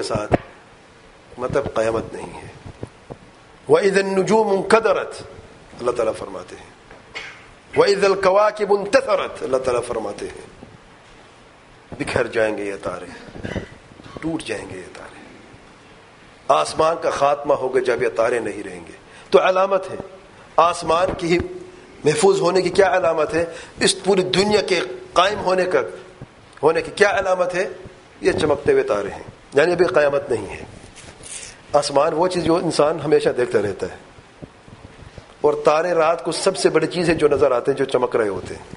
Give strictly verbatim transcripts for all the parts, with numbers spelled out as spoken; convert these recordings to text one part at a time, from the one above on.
کے ساتھ مطلب قیامت نہیں ہے. وَإِذَا النُّجُومُ انْكَدَرَتْ اللہ تعالیٰ فرماتے ہیں. وَإِذَا الْكَوَاكِبُ انْتَثَرَتْ اللہ تعالیٰ فرماتے ہیں بکھر جائیں گے یہ تارے, ٹوٹ جائیں گے یہ تارے. آسمان کا خاتمہ ہوگا جب یہ تارے نہیں رہیں گے. تو علامت ہے آسمان کی محفوظ ہونے کی. کیا علامت ہے اس پوری دنیا کے قائم ہونے کا ہونے کی کیا علامت ہے؟ یہ چمکتے ہوئے تارے ہیں, یعنی ابھی قیامت نہیں ہے. آسمان وہ چیز جو انسان ہمیشہ دیکھتا رہتا ہے, اور تارے رات کو سب سے بڑی چیز ہے جو نظر آتے ہیں, جو چمک رہے ہوتے ہیں.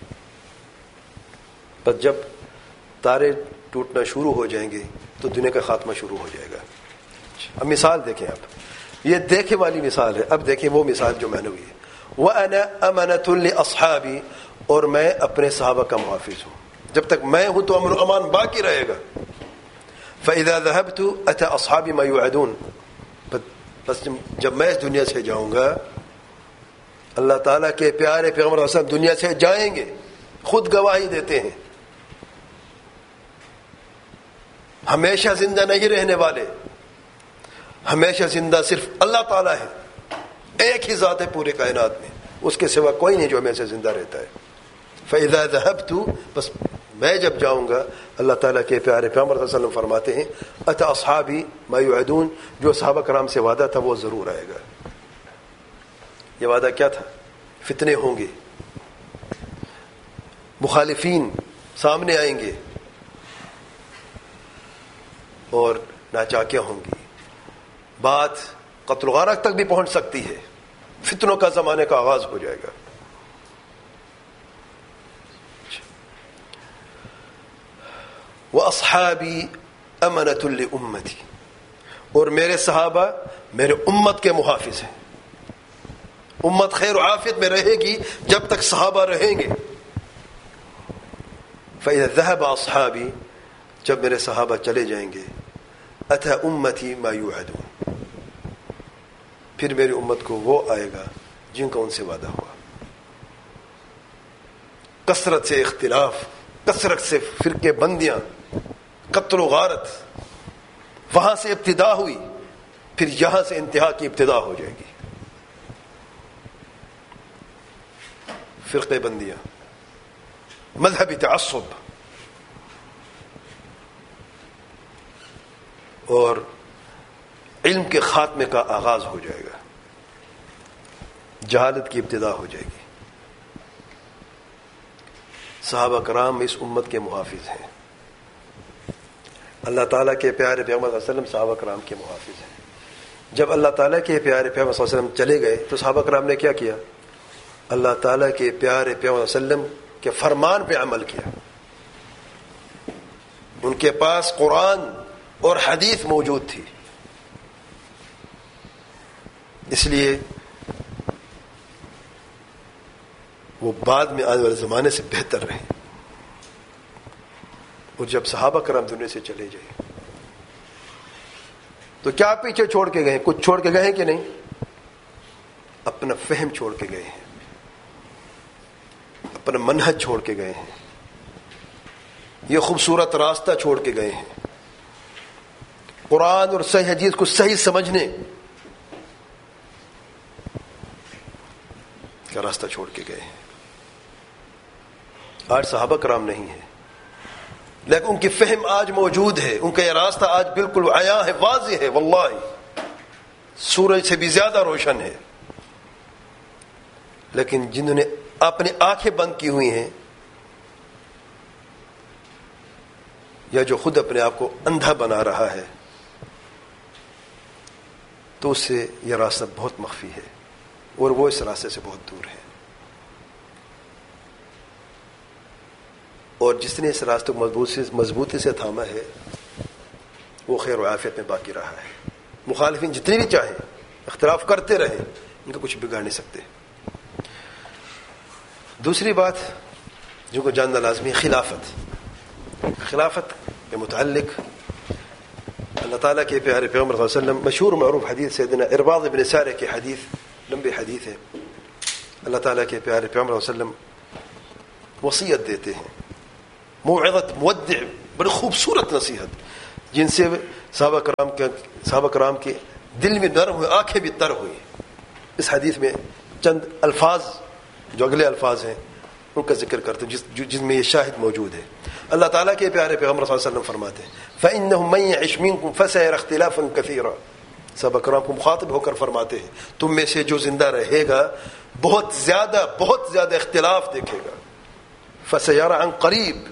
پر جب تارے ٹوٹنا شروع ہو جائیں گے تو دنیا کا خاتمہ شروع ہو جائے گا. اب مثال دیکھیں, آپ یہ دیکھے والی مثال ہے. اب دیکھیں وہ مثال جو معنوی ہے. وَأَنَا أَمَنَةٌ لِأَصْحَابِي اور میں اپنے صحابہ کا محافظ ہوں. جب تک میں ہوں تو امن و امان باقی رہے گا. فَإِذَا ذَهَبْتُ أَتَى أَصْحَابِي مَا يُوعَدُونَ بس جب میں اس دنیا سے جاؤں گا, اللہ تعالیٰ کے پیارے پیغمبر صلی اللہ علیہ وسلم دنیا سے جائیں گے, خود گواہی دیتے ہیں ہمیشہ زندہ نہیں رہنے والے. ہمیشہ زندہ صرف اللہ تعالیٰ ہے, ایک ہی ذات ہے پورے کائنات میں, اس کے سوا کوئی نہیں جو ہمیشہ زندہ رہتا ہے. فَإِذَا ذَهَبْتُ بس میں جب جاؤں گا, اللہ تعالیٰ کے پیارے پیغمبر صلی اللہ علیہ وسلم فرماتے ہیں اَتَى أَصْحَابِي مَا يُوعَدُونَ جو صحابہ کرام سے وعدہ تھا وہ ضرور آئے گا. یہ وعدہ کیا تھا؟ فتنے ہوں گے, مخالفین سامنے آئیں گے, اور ناچاکیاں ہوں گی, بات قتل و غارت تک بھی پہنچ سکتی ہے. فتنوں کا زمانے کا آغاز ہو جائے گا. وَأَصْحَابِي أَمَنَةٌ لِأُمَّتِي اور میرے صحابہ میرے امت کے محافظ ہیں. امت خیر و عافیت میں رہے گی جب تک صحابہ رہیں گے. فَإِذَا ذَهَبَ أَصْحَابِي جب میرے صحابہ چلے جائیں گے, أَتَى أُمَّتِي مَا يُوعَدُونَ پھر میری امت کو وہ آئے گا جن کا ان سے وعدہ ہوا. کثرت سے اختلاف, کثرت سے فرقے بندیاں, قتل و غارت, وہاں سے ابتدا ہوئی, پھر یہاں سے انتہا کی ابتدا ہو جائے گی. فرقے بندیاں, مذہبی تعصب, اور علم کے خاتمے کا آغاز ہو جائے گا. جہالت کی ابتدا ہو جائے گی. صحابہ کرام اس امت کے محافظ ہیں. اللہ تعالیٰ کے پیارے پیغمبر صلی اللہ علیہ وسلم صحابہ کرام کے محافظ ہیں. جب اللہ تعالیٰ کے پیارے پیغمبر صلی اللہ علیہ وسلم چلے گئے تو صحابہ کرام نے کیا کیا؟ اللہ تعالیٰ کے پیارے پیغمبر صلی اللہ علیہ وسلم کے فرمان پہ عمل کیا. ان کے پاس قرآن اور حدیث موجود تھی, اس لیے وہ بعد میں آنے والے زمانے سے بہتر رہے. اور جب صحابہ کرام دنیا سے چلے جائیں تو کیا پیچھے چھوڑ کے گئے؟ کچھ چھوڑ کے گئے ہیں کہ نہیں؟ اپنا فہم چھوڑ کے گئے ہیں, اپنا منہج چھوڑ کے گئے ہیں, یہ خوبصورت راستہ چھوڑ کے گئے ہیں. قرآن اور صحیح حدیث کو صحیح سمجھنے کا راستہ چھوڑ کے گئے ہیں. آج صحابہ کرام نہیں ہیں, لیکن ان کی فہم آج موجود ہے. ان کا یہ راستہ آج بالکل عیاں ہے, واضح ہے, واللہ سورج سے بھی زیادہ روشن ہے. لیکن جنہوں نے اپنی آنکھیں بند کی ہوئی ہیں, یا جو خود اپنے آپ کو اندھا بنا رہا ہے, تو اس سے یہ راستہ بہت مخفی ہے, اور وہ اس راستے سے بہت دور ہے. اور جس نے اس راستے کو مضبوطی مضبوطی سے تھاما ہے وہ خیر و عافیت میں باقی رہا ہے. مخالفین جتنے بھی چاہیں اختلاف کرتے رہیں, ان کو کچھ بگاڑ نہیں سکتے. دوسری بات جو کو جاننا لازمی ہے, خلافت. خلافت کے متعلق اللہ تعالیٰ کے پیارے پیغمبر صلی اللہ علیہ وسلم, مشہور معروف حدیث سیدنا ارباض بن سارح کی حدیث, لمبی حدیث ہے. اللہ تعالیٰ کے پیارے پیغمبر صلی اللہ علیہ وسلم وصیت دیتے ہیں, موعظت مودع, بڑی خوبصورت نصیحت, جن سے صحابہ کرام کے صحابہ کرام کے دل میں نرم ہوئے, آنکھیں بھی تر ہوئی. اس حدیث میں چند الفاظ جو اگلے الفاظ ہیں ان کا ذکر کرتے ہیں جس جس میں یہ شاہد موجود ہے. اللہ تعالیٰ کے پیارے پیغمبر صلی اللہ علیہ وسلم فرماتے ہیں فَإِنَّهُ مَن يَعِشْ مِنكُمْ فَسَيَرَى اخْتِلَافًا كَثِيرًا. صحابہ کرام کو مخاطب ہو کر فرماتے ہیں تم میں سے جو زندہ رہے گا بہت زیادہ بہت زیادہ اختلاف دیکھے گا. فَسَيَرَى عَن قریب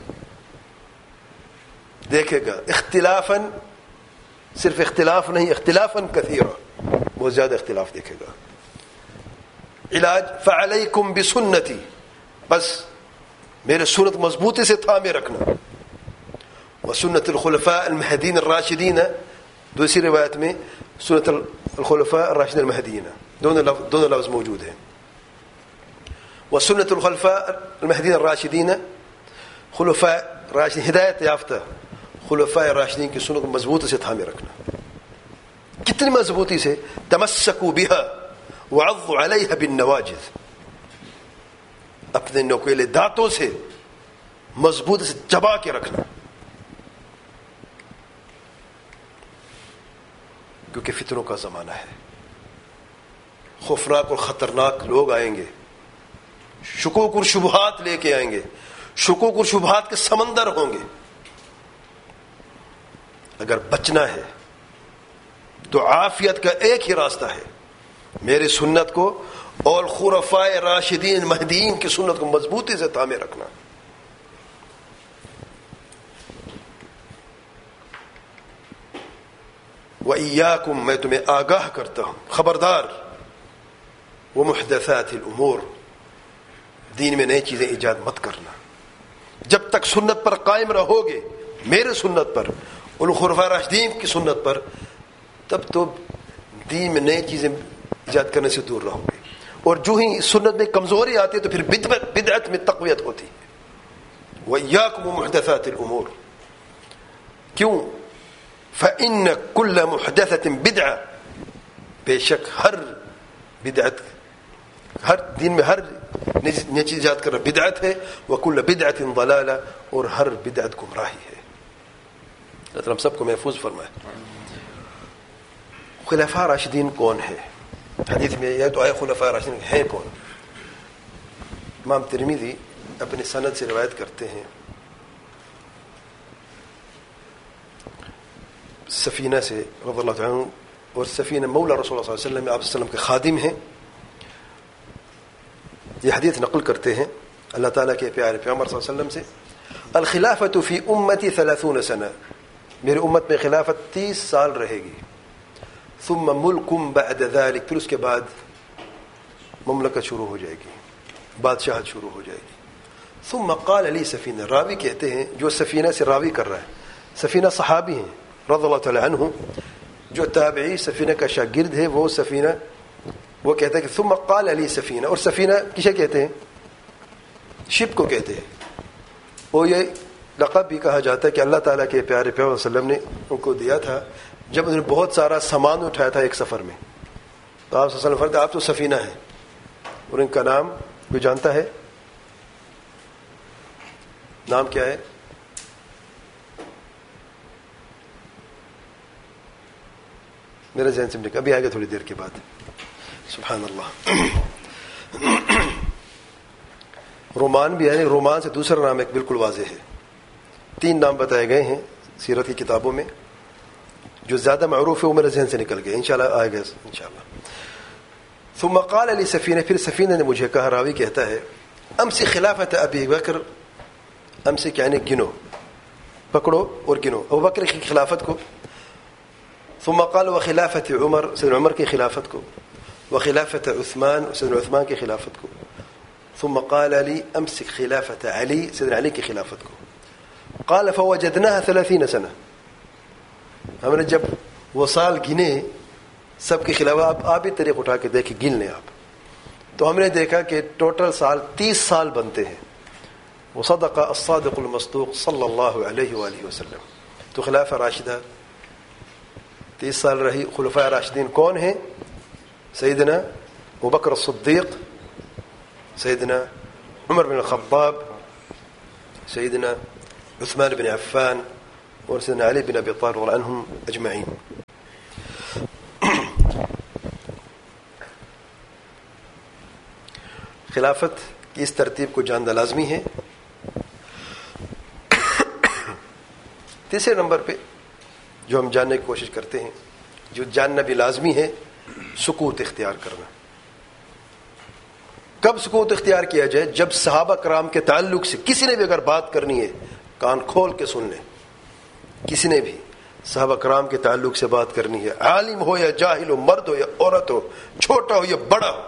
دیکھے گا, اختلافاً صرف اختلاف نہیں, اختلافاً کثیرا, بہت زیادہ اختلاف دیکھے گا. علاج فعلیکم بسنتی, بس میرے سنت مضبوطی سے تھامے رکھنا. وسنت الخلفاء المہدین الراشدین, دوسری روایت میں سنت الخلفاء الراشدین المہدین, دونوں لفظ دونوں لفظ موجود ہیں. وسنت الخلفاء المہدین الراشدین, خلفاء راشدین ہدایت یافتہ خلفاء راشدین کی سنت کو مضبوطی سے تھامے رکھنا. کتنی مضبوطی سے؟ تمسکوا بها وعضوا علیها بالنواجذ, اپنے نوکیلے دانتوں سے مضبوطی سے چبا کے رکھنا, کیونکہ فتنوں کا زمانہ ہے. خوفناک اور خطرناک لوگ آئیں گے, شکوک اور شبہات لے کے آئیں گے, شکوک اور شبہات کے سمندر ہوں گے. اگر بچنا ہے تو عافیت کا ایک ہی راستہ ہے, میری سنت کو اور خلفاء راشدین مہدیین کی سنت کو مضبوطی سے تھامے رکھنا. وَإِيَّاكُمْ, میں تمہیں آگاہ کرتا ہوں, خبردار. وَمُحْدَثَاتِ الْأُمُورِ, دین میں نئی چیزیں ایجاد مت کرنا. جب تک سنت پر قائم رہو گے, میرے سنت پر, ان خلفاء راشدین کی سنت پر, تب تو دین میں نئی چیزیں ایجاد کرنے سے دور رہو گے. اور جو ہی سنت میں کمزوری آتی ہے تو پھر بدعت میں تقویت ہوتی ہے. وَإِيَّاكُمْ وَمُحْدَثَاتِ الْأُمُورِ, کیوں؟ فَإِنَّ كُلَّ مُحْدَثَةٍ بِدْعَةٍ, بے شک ہر بدعت, ہر دین میں ہر نئی چیز ایجاد کرنا بدعت ہے. وَكُلَّ بِدْعَةٍ ضَلَالَةٍ, اور ہر بدعت گمراہی ہے. اللہ تعالیٰ ہم سب کو محفوظ فرمائے. خلفاء راشدین کون ہے؟ حدیث میں یہ تو آئے خلفاء راشدین ہیں کون. امام ترمذی اپنی سند سے روایت کرتے ہیں سفینہ سے رضی اللہ عنہ, اور سفینہ مولا رسول اللہ صلی اللہ علیہ وسلم, آپ صلی اللہ علیہ وسلم کے خادم ہیں. یہ حدیث نقل کرتے ہیں اللہ تعالیٰ کے پیارے پیغمبر صلی اللہ علیہ وسلم سے, الخلافۃ فی امتی ثلاثون سنہ, میری امت میں خلافت تیس سال رہے گی. ثم ملکم بعد ذلك, پھر اس کے بعد مملکت شروع ہو جائے گی, بادشاہت شروع ہو جائے گی. ثم قال علی سفینہ, راوی کہتے ہیں جو سفینہ سے راوی کر رہا ہے, سفینہ صحابی ہیں رضی اللہ تعالی عنہ, جو تابعی سفینہ کا شاگرد ہے وہ سفینہ, وہ کہتا ہے کہ ثم قال علی سفینہ, اور سفینہ کسے کہتے ہیں؟ شپ کو کہتے ہیں. اور یہ لقب بھی کہا جاتا ہے کہ اللہ تعالیٰ کے پیارے پیغمبر صلی اللہ علیہ وسلم نے ان کو دیا تھا جب انہوں نے بہت سارا سامان اٹھایا تھا ایک سفر میں, تو آپ صلی اللہ علیہ وسلم فرماتے آپ تو سفینہ ہیں. اور ان کا نام کوئی جانتا ہے؟ نام کیا ہے؟ میرے ذہن سے نکل, ابھی آئے گا تھوڑی دیر کے بعد. سبحان اللہ. رومان بھی ہے, رومان سے دوسرا نام ایک بالکل واضح ہے. تین نام بتائے گئے ہیں سیرت کی کتابوں میں, جو زیادہ معروف ہے وہ میرے ذہن سے نکل گئے, انشاءاللہ آئے گا انشاءاللہ. ثم قال علی سفینہ, پھر سفینہ نے مجھے کہا, راوی کہتا ہے, امسک خلافت ابی بکر, امسک یعنی گنو, پکڑو اور گنو ابو بکر کی خلافت کو. ثم قال وخلافت عمر, سیدنا عمر کی خلافت کو. وخلافت عثمان, سیدنا عثمان کی خلافت کو. ثم قال علی امسک خلافت علی, سیدنا علی کی خلافت کو. قال فوجدناها ثلاثین سنہ, ہم نے جب وہ سال گنے سب کے خلاف, آپ آپ ہی طریق اٹھا کے دیکھیں, گن لیں آپ, تو ہم نے دیکھا کہ ٹوٹل سال تیس سال بنتے ہیں. وصدق الصادق المصدوق صلی اللہ علیہ وآلہ وسلم. تو خلافہ راشدہ تیس سال رہی. خلفاء راشدین کون ہیں؟ سیدنا ابوبکر الصدیق, سیدنا عمر بن الخطاب, سیدنا عثمان بن عفان, اور سیدنا علی بن ابی طالب رضی اللہ عنہم اجمعین. خلافت کی اس ترتیب کو جاننا لازمی ہے. تیسرے نمبر پہ جو ہم جاننے کی کوشش کرتے ہیں، جو جاننا بھی لازمی ہے، سکوت اختیار کرنا. کب سکوت اختیار کیا جائے؟ جب صحابہ کرام کے تعلق سے کسی نے بھی اگر بات کرنی ہے، کان کھول کے سن لیں. کسی نے بھی صحابہ کرام کے تعلق سے بات کرنی ہے، عالم ہو یا جاہل ہو، مرد ہو یا عورت ہو، چھوٹا ہو یا بڑا ہو،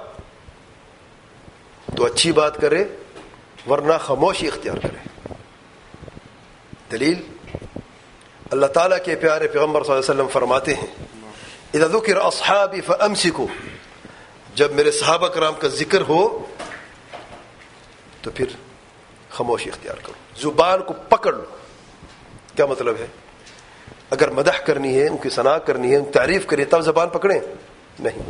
تو اچھی بات کرے، ورنہ خاموشی اختیار کرے. دلیل اللہ تعالیٰ کے پیارے پیغمبر صلی اللہ علیہ وسلم فرماتے ہیں اذا ذکر اصحابی فامسکوا، جب میرے صحابہ کرام کا ذکر ہو تو پھر خاموشی اختیار کرو، زبان کو پکڑ لو. کیا مطلب ہے؟ اگر مدح کرنی ہے، ان کی ثنا کرنی ہے، ان کی تعریف کرنی ہے، تب زبان پکڑیں؟ نہیں.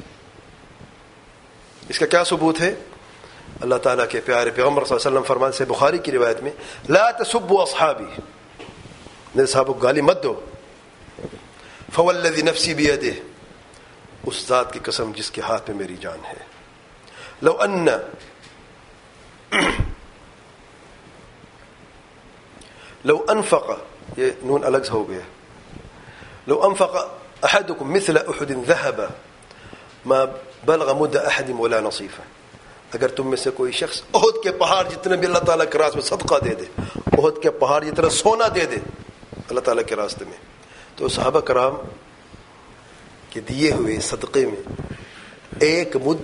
اس کا کیا ثبوت ہے؟ اللہ تعالیٰ کے پیارے پیغمبر صلی اللہ علیہ وسلم فرمان سے بخاری کی روایت میں لا تسبوا اصحابی، میرے صحابوں کو گالی مت دو. فوالذی نفسی بیدہ، اس ذات کی قسم جس کے ہاتھ میں میری جان ہے، لو ان لو انفق، یہ نون الگ سے ہو گیا، لو انفق احدکم مثل احد ذهب ما بلغ مد احد ولا نصیفہ، اگر تم میں سے کوئی شخص احد کے پہاڑ جتنے بھی اللہ تعالیٰ کے راستے میں صدقہ دے دے، احد کے پہاڑ جتنا سونا دے دے اللہ تعالیٰ کے راستے میں، تو صحابہ کرام کے دیے ہوئے صدقے میں ایک مد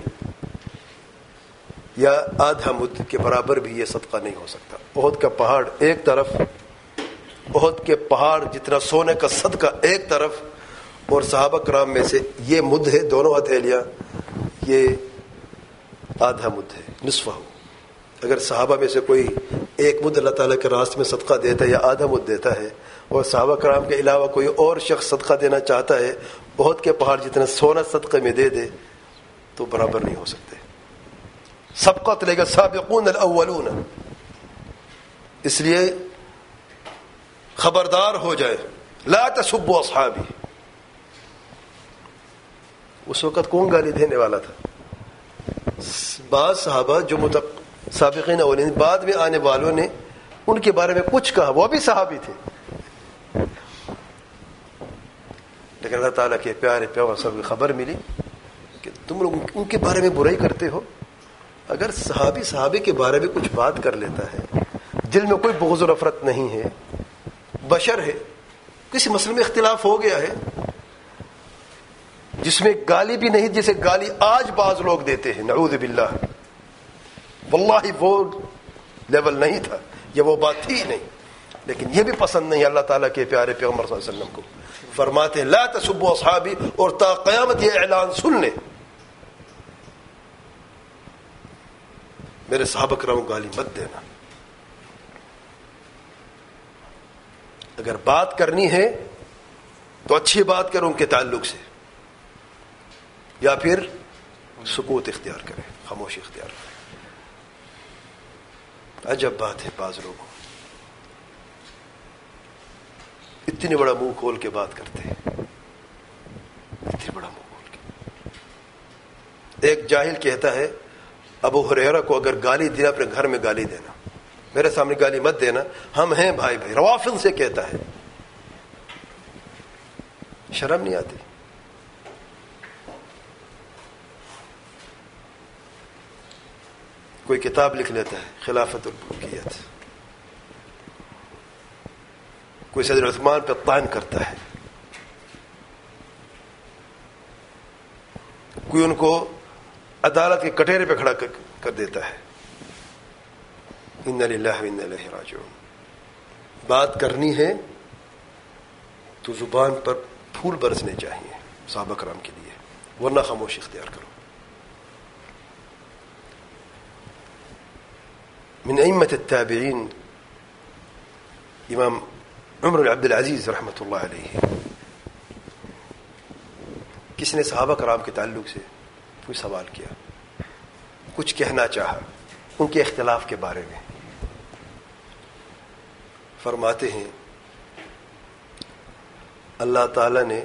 یا آدھا مد کے برابر بھی یہ صدقہ نہیں ہو سکتا. احد کا پہاڑ ایک طرف، احد کے پہاڑ جتنا سونے کا صدقہ ایک طرف، اور صحابہ کرام میں سے یہ مد ہے، دونوں ہتھیلیاں، یہ آدھا مد ہے، نصف ہو. اگر صحابہ میں سے کوئی ایک مد اللہ تعالیٰ کے راستے میں صدقہ دیتا ہے یا آدھا مد دیتا ہے، اور صحابہ کرام کے علاوہ کوئی اور شخص صدقہ دینا چاہتا ہے، احد کے پہاڑ جتنا سونا صدقے میں دے دے، تو برابر نہیں ہو سکتے. سبقت لے گا سابقون الاولون. اس لیے خبردار ہو جائے، لا تسبوا اصحابی. اس وقت کون گالی دینے والا تھا؟ بعض صحابہ جو متق سابقین اولین بعد میں آنے والوں نے ان کے بارے میں کچھ کہا، وہ بھی صحابی تھے، لیکن اللہ تعالیٰ کے پیارے پیغمبر صاحب کی خبر ملی کہ تم لوگ ان کے بارے میں برائی کرتے ہو. اگر صحابی صحابی کے بارے میں کچھ بات کر لیتا ہے، دل میں کوئی بغض و نفرت نہیں ہے، بشر ہے، کسی مسئلے میں اختلاف ہو گیا ہے جس میں گالی بھی نہیں، جسے گالی آج بعض لوگ دیتے ہیں، نعوذ باللہ، واللہ وہ لیول نہیں تھا، یہ وہ بات تھی نہیں، لیکن یہ بھی پسند نہیں اللہ تعالیٰ کے پیارے پیغمبر صلی اللہ علیہ وسلم کو. فرماتے ہیں لا تسبوا اصحابی، اور تا قیامت یہ اعلان سن لیں، میرے صحابہ کرام کو گالی مت دینا. اگر بات کرنی ہے تو اچھی بات کرو ان کے تعلق سے، یا پھر سکوت اختیار کرے، خاموشی اختیار کرے. عجب بات ہے، بعض لوگوں اتنی بڑا منہ کھول کے بات کرتے ہیں، اتنی بڑا منہ کھول کے. ایک جاہل کہتا ہے ابو ہریرہ کو اگر گالی دینا اپنے گھر میں گالی دینا، میرے سامنے گالی مت دینا، ہم ہیں بھائی بھائی. روافض سے کہتا ہے، شرم نہیں آتی؟ کوئی کتاب لکھ لیتا ہے خلافت الملکیت، کوئی صدر عثمان پہ طعن کرتا ہے، کوئی ان کو عدالت کے کٹہرے پہ کھڑا کر دیتا ہے. انا للہ و انا الیہ راجعون. بات کرنی ہے تو زبان پر پھول برسنے چاہیے صحابہ کرام کے لیے، ورنہ خاموشی اختیار کرو. من ائمة التابعین امام عمر بن عبد العزیز رحمۃ اللہ علیہ، کس نے صحابہ کرام کے تعلق سے کوئی سوال کیا، کچھ کہنا چاہا ان کے اختلاف کے بارے میں. فرماتے ہیں اللہ تعالیٰ نے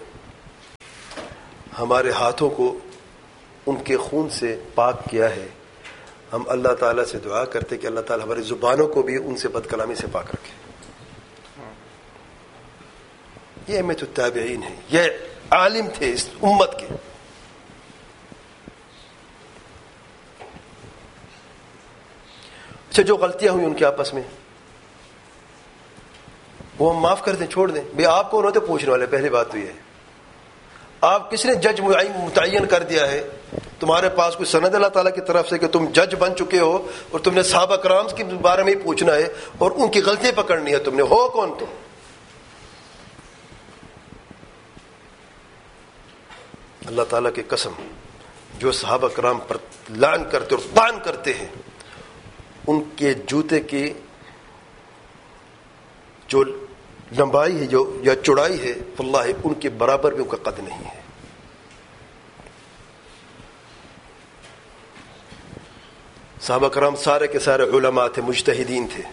ہمارے ہاتھوں کو ان کے خون سے پاک کیا ہے. ہم اللہ تعالیٰ سے دعا کرتے کہ اللہ تعالیٰ ہماری زبانوں کو بھی ان سے بد کلامی سے پاک رکھے. یہ ائمۃ التابعین ہیں, یہ عالم تھے اس امت کے. اچھا, جو غلطیاں ہوئی ان کے آپس میں وہ ہم معاف کر دیں, چھوڑ دیں. بھائی آپ کون ہوتے پوچھنے والے؟ پہلی بات تو یہ ہے, آپ کس نے جج متعین کر دیا ہے؟ تمہارے پاس کوئی سند اللہ تعالیٰ کی طرف سے کہ تم جج بن چکے ہو اور تم نے صحابہ کرام کے بارے میں ہی پوچھنا ہے اور ان کی غلطیاں پکڑنی ہے؟ تم نے ہو کون تم؟ اللہ تعالیٰ کی قسم, جو صحابہ کرام پر لعن کرتے اور طعن کرتے ہیں, ان کے جوتے کی جو لمبائی ہے جو یا چوڑائی ہے, واللہ ان کے برابر بھی ان کا قد نہیں ہے. صحابہ کرام سارے کے سارے علماء تھے, مجتہدین تھے.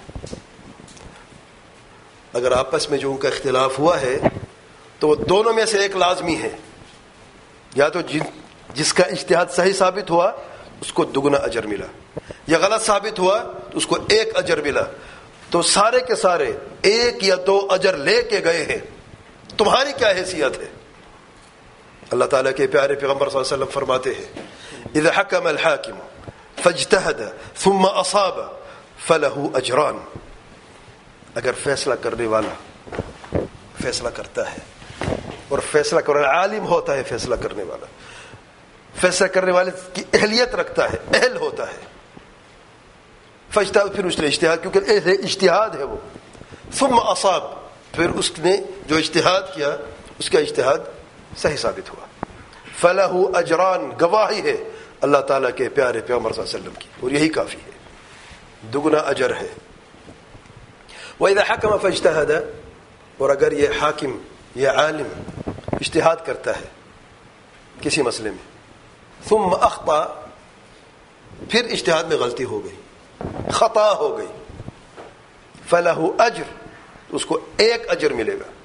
اگر آپس میں جو ان کا اختلاف ہوا ہے تو وہ دونوں میں سے ایک لازمی ہے, یا تو جس کا اجتہاد صحیح ثابت ہوا اس کو دگنا اجر ملا, یا غلط ثابت ہوا تو اس کو ایک اجر ملا. تو سارے کے سارے ایک یا دو اجر لے کے گئے ہیں. تمہاری کیا حیثیت ہے؟ اللہ تعالیٰ کے پیارے پیغمبر صلی اللہ علیہ وسلم فرماتے ہیں, اذا حکم الحاکم فاجتہد ثم اصاب فلہ اجران. اگر فیصلہ کرنے والا فیصلہ کرتا ہے اور فیصلہ کرنے عالم ہوتا ہے, فیصلہ کرنے والا فیصلہ کرنے والے کی اہلیت رکھتا ہے, اہل ہوتا ہے, فاجتہد, پھر اس نے اجتہاد, کیونکہ اہل اجتہاد ہے وہ, ثم اصاب, پھر اس نے جو اجتہاد کیا اس کا اجتہاد صحیح ثابت ہوا, فلہ اجران, گواہی ہے اللہ تعالیٰ کے پیارے پیغمبر صلی اللہ علیہ وسلم کی, اور یہی کافی ہے, دگنا اجر ہے. وَإِذَا حَكَمَ فَاجْتَهَدَ, اور اگر یہ حاکم یہ عالم اجتہاد کرتا ہے کسی مسئلے میں, ثم اخطا, پھر اجتہاد میں غلطی ہو گئی, خطا ہو گئی, فلہ اجر, اس کو ایک اجر ملے گا.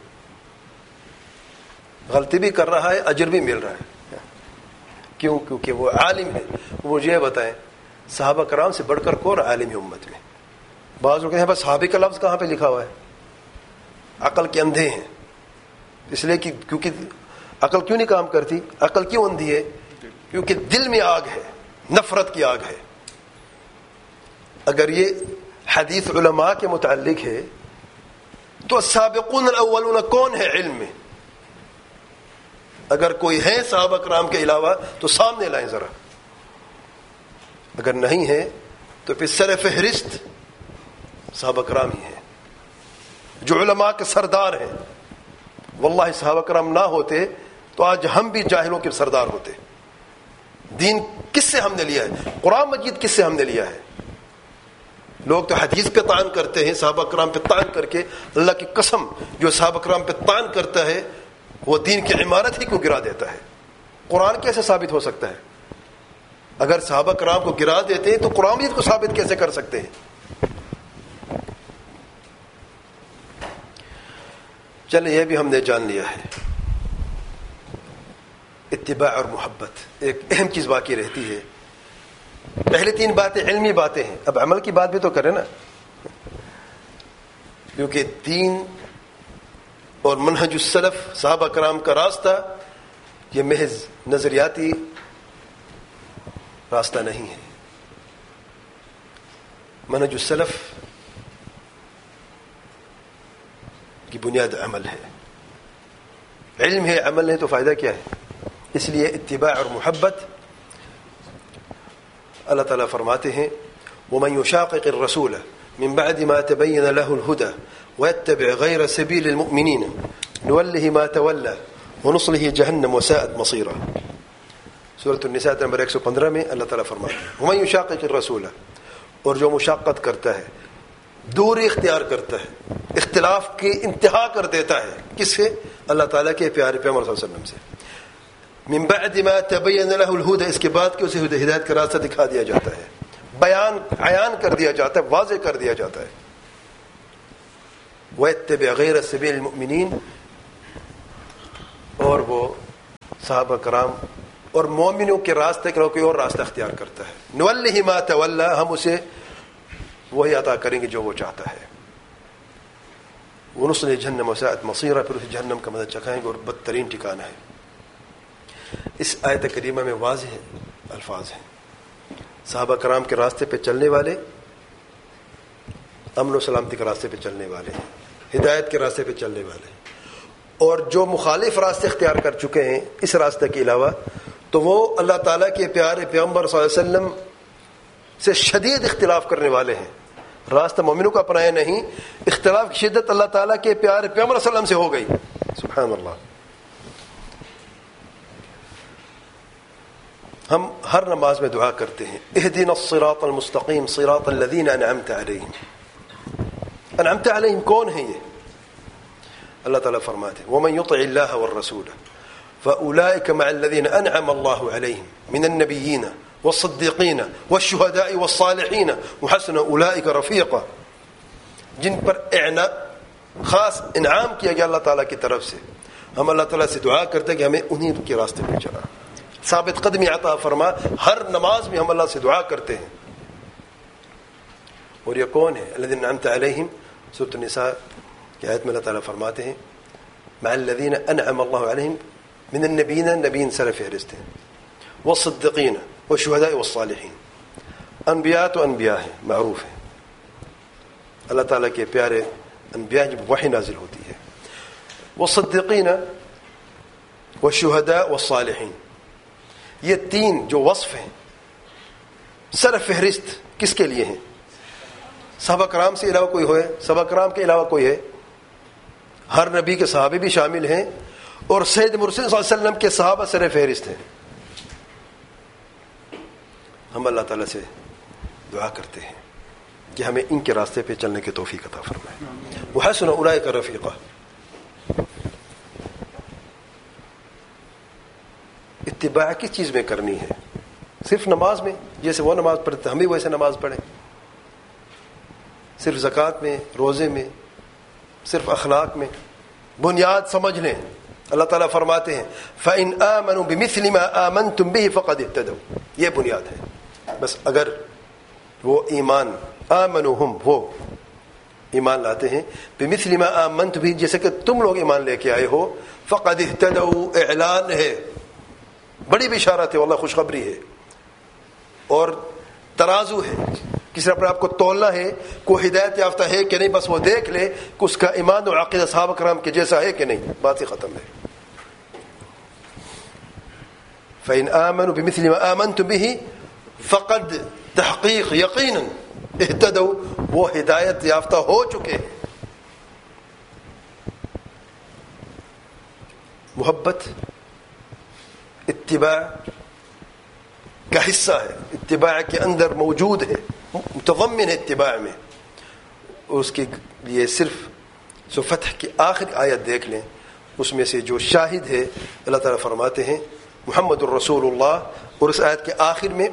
غلطی بھی کر رہا ہے, اجر بھی مل رہا ہے. کیوں؟ کیونکہ وہ عالم ہے. وہ یہ بتائیں, صحابہ کرام سے بڑھ کر کون عالم ہے امت میں؟ بعض لوگ کہتے ہیں بس صحابی کا لفظ کہاں پہ لکھا ہوا ہے؟ عقل کے اندھے ہیں, اس لیے کہ کیونکہ عقل کیوں نہیں کام کرتی؟ عقل کیوں اندھی ہے؟ کیونکہ دل میں آگ ہے, نفرت کی آگ ہے. اگر یہ حدیث علماء کے متعلق ہے تو السابقون الاولون کون ہے علم میں؟ اگر کوئی ہے صحابہ کرام کے علاوہ تو سامنے لائیں ذرا, اگر نہیں ہے تو پھر سر فہرست صحابہ کرام ہی ہیں جو علماء کے سردار ہیں. واللہ صحابہ کرام نہ ہوتے تو آج ہم بھی جاہلوں کے سردار ہوتے. دین کس سے ہم نے لیا ہے؟ قرآن مجید کس سے ہم نے لیا ہے؟ لوگ تو حدیث پہ طعن کرتے ہیں, صحابہ کرام پہ طعن کر کے. اللہ کی قسم, جو صحابہ کرام پہ طعن کرتا ہے وہ دین کی عمارت ہی کو گرا دیتا ہے. قرآن کیسے ثابت ہو سکتا ہے؟ اگر صحابہ کرام کو گرا دیتے ہیں تو قرآن مجید کو ثابت کیسے کر سکتے ہیں؟ چلے یہ بھی ہم نے جان لیا ہے. اتباع اور محبت ایک اہم چیز باقی رہتی ہے. پہلی تین باتیں علمی باتیں ہیں, اب عمل کی بات بھی تو کریں نا, کیونکہ دین اور منہج السلف صحابہ کرام کا راستہ یہ محض نظریاتی راستہ نہیں ہے. منہج السلف کی بنیاد عمل ہے. علم ہے, عمل ہے, تو فائدہ کیا ہے؟ اس لیے اتباع اور محبت. اللہ تعالیٰ فرماتے ہیں وَمَنْ يُشَاقِقِ الرَّسُولَ مِنْ بَعْدِ مَا تَبَيَّنَ لَهُ الْهُدَى وَيَتَّبِعْ غَيْرَ سَبِيلِ الْمُؤْمِنِينَ نُوَلِّهِ مَا تَوَلَّى وَنُصْلِهِ جَهَنَّمَ وَسَاءَتْ مَصِيرًا. سورۃ النساء نمبر ایک سو پندرہ میں اللہ تعالیٰ فرماتے ہیں وَمَنْ يُشَاقِقِ الرَّسُولَ, اور جو مشاقت کرتا ہے, دوری اختیار کرتا ہے, اختلاف کی انتہا کر دیتا ہے, کس سے؟ اللہ تعالیٰ کے پیارے پیغمبر صلی اللہ علیہ وسلم سے. من بعد ما تبین له الهدى, اس کے بعد کہ اسے ہدایت کا راستہ دکھا دیا جاتا ہے, بیان عیان کر دیا جاتا ہے, واضح کر دیا جاتا ہے. وَيَتَّبِعْ غَيْرَ سَبِيلِ الْمُؤْمِنِينَ, اور وہ صحابہ کرام اور مومنوں کے راستے کے کوئی اور راستہ اختیار کرتا ہے، نولہ ما تولی، ہم اسے وہی عطا کریں گے جو وہ چاہتا ہے، ونصلہ جہنم وساءت مصیرا، پھر اسے جہنم کا مزہ چکھائیں گے اور بدترین ٹھکانہ ہے۔ اس آیت کریمہ میں واضح الفاظ ہیں، صحابہ کرام کے راستے پہ چلنے والے امن و سلامتی کے راستے پہ چلنے والے، ہدایت کے راستے پہ چلنے والے، اور جو مخالف راستے اختیار کر چکے ہیں اس راستے کے علاوہ، تو وہ اللہ تعالیٰ کے پیارے پیغمبر صلی اللہ علیہ وسلم سے شدید اختلاف کرنے والے ہیں۔ راستہ مومنوں کا اپنایا نہیں، اختلاف کی شدت اللہ تعالیٰ کے پیارے پیغمبر صلی اللہ علیہ وسلم سے ہو گئی۔ سبحان اللہ۔ ہم ہر نماز میں دعا کرتے ہیں، اہدنا الصراط المستقیم صراط الذین انعمت علیہم۔ انعمت علیہم کون ہیں یہ؟ اللہ تعالیٰ فرماتے ہیں ومن یطع اللہ والرسول فاولئک مع الذین انعم اللہ علیہم من النبیین والصدیقین والشہداء والصالحین وحسن اولئک رفیقا، جن پر اعنا خاص انعام کیا گیا اللہ تعالیٰ کی طرف سے، ہم اللہ تعالیٰ سے دعا کرتے ہیں کہ ہمیں انہیں کے راستے پہ چلا، ثابت قدمی عطا فرما۔ ہر نماز میں ہم اللہ سے دعا کرتے ہیں۔ اور یہ کون ہے؟ الذین انعمت علیہم، سورۃ النساء کی آیت میں اللہ تعالیٰ فرماتے ہیں مع الذین انعم اللہ علیہم من النبیین، نبیین سر فہرست ہیں، والصدیقین والشہداء والصالحین، انبیاء تو انبیاء ہیں، معروف ہیں، اللہ تعالیٰ کے پیارے انبیاء جب وحی نازل ہوتی ہے، والصدیقین والشہداء والصالحین، یہ تین جو وصف ہیں سر فہرست کس کے لیے ہیں؟ صحابہ کرام سے علاوہ کوئی ہوئے؟ صحابہ کرام کے علاوہ کوئی ہے؟ ہر نبی کے صحابی بھی شامل ہیں، اور سید مرسل صلی اللہ علیہ وسلم کے صحابہ سر فہرست ہیں۔ ہم اللہ تعالیٰ سے دعا کرتے ہیں کہ ہمیں ان کے راستے پہ چلنے کی توفیق عطا فرمائے۔ وحسن اولئک رفیقا۔ اتباع کس چیز میں کرنی ہے؟ صرف نماز میں؟ جیسے وہ نماز پڑھتے ہم بھی ویسے نماز پڑھیں؟ صرف زکوٰۃ میں، روزے میں، صرف اخلاق میں؟ بنیاد سمجھ لیں، اللہ تعالیٰ فرماتے ہیں فَإِنْ آمَنُوا بِمِثْلِ مَا آمَنْتُمْ بِهِ فَقَدِ اهْتَدَوْا، یہ بنیاد ہے۔ بس اگر وہ ایمان آمنوا ہم وہ ایمان لاتے ہیں بِمِثْلِ مَا آمَنْتُمْ بِهِ، جیسے کہ تم لوگ ایمان لے کے آئے ہو، فَقَدِ اهْتَدَوْا، اعلان ہے، بڑی بشارت ہے، واللہ خوشخبری ہے، اور ترازو ہے، کسی نے اپنے آپ کو تولنا ہے، کوئی ہدایت یافتہ ہے کہ نہیں، بس وہ دیکھ لے کہ اس کا ایمان اور عقیدہ صحابہ کرام کے جیسا ہے کہ نہیں، بات ہی ختم ہے۔ فَإِنْ آمَنُوا بِمِثْلِ مَا آمَنْتُمْ بِهِ فَقَدْ، تحقیق یقیناً، اهتدوا، وہ ہدایت یافتہ ہو چکے ہیں۔ محبت اتباع کا حصہ ہے، اتباع کے اندر موجود ہے، متضمن ہے اتباع میں۔ اس کے لیے صرف سو فتح کی آخری آیت دیکھ لیں، اس میں سے جو شاہد ہے اللہ تعالیٰ فرماتے ہیں محمد الرسول اللہ، اور اس آیت کے آخر میں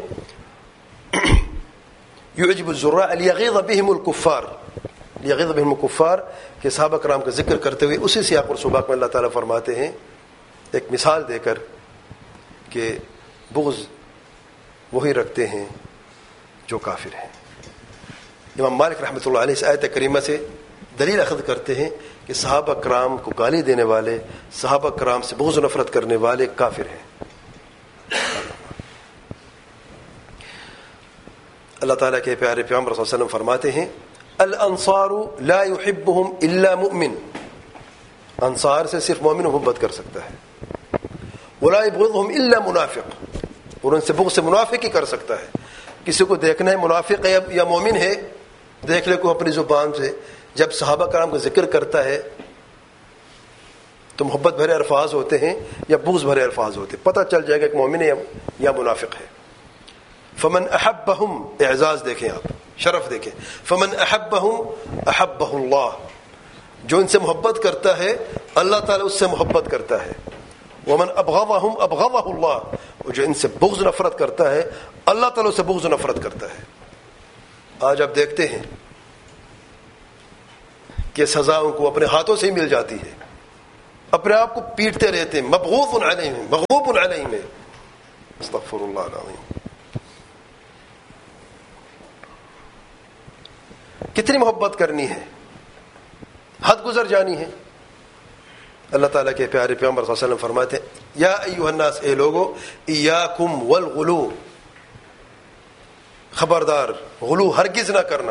یعجب الزراء لیغیظ بہم الکفار، لیغیظ بہم الکفار، کہ صحابہ کرام کا ذکر کرتے ہوئے اسی سیاق اور سباق میں اللہ تعالیٰ فرماتے ہیں ایک مثال دے کر کہ بغض وہی رکھتے ہیں جو کافر ہیں۔ امام مالک رحمۃ اللہ علیہ اس آیت کریمہ سے دلیل اخذ کرتے ہیں کہ صحابہ کرام کو گالی دینے والے، صحابہ کرام سے بغض و نفرت کرنے والے کافر ہیں۔ اللہ تعالیٰ کے پیارے پیغمبر صلی اللہ علیہ وسلم فرماتے ہیں الانصار لا يحبهم الا مؤمن، انصار سے صرف مومن محبت کر سکتا ہے، ولا يبغضهم الا منافق، اور ان سے بغض سے منافق ہی کر سکتا ہے۔ کسی کو دیکھنا ہے منافق ہے یا مومن ہے، دیکھ لے کو اپنی زبان سے، جب صحابہ کرام کا ذکر کرتا ہے تو محبت بھرے الفاظ ہوتے ہیں یا بغض بھرے الفاظ ہوتے ہیں، پتہ چل جائے گا کہ مومن ہے یا منافق ہے۔ فمن احبہم، اعزاز دیکھیں آپ، شرف دیکھیں، فمن احبہم احبہ اللہ، جو ان سے محبت کرتا ہے اللہ تعالیٰ اس سے محبت کرتا ہے۔ ومن ابغضہم ابغضہ اللہ، اور جو ان سے بغض نفرت کرتا ہے اللہ تعالیٰ سے بغض نفرت کرتا ہے۔ آج آپ دیکھتے ہیں کہ سزا ان کو اپنے ہاتھوں سے ہی مل جاتی ہے، اپنے آپ کو پیٹتے رہتے ہیں. مبغوض علیہم مغضوب علیہم. استغفر اللہ العظیم. کتنی محبت کرنی ہے, حد گزر جانی ہے. اللہ تعالیٰ کے پیارے پیغمبر صلی اللہ علیہ وسلم فرماتے ہیں یا ایھا الناس, اے لوگو, ایاکم والغلو, خبردار غلو ہرگز نہ کرنا,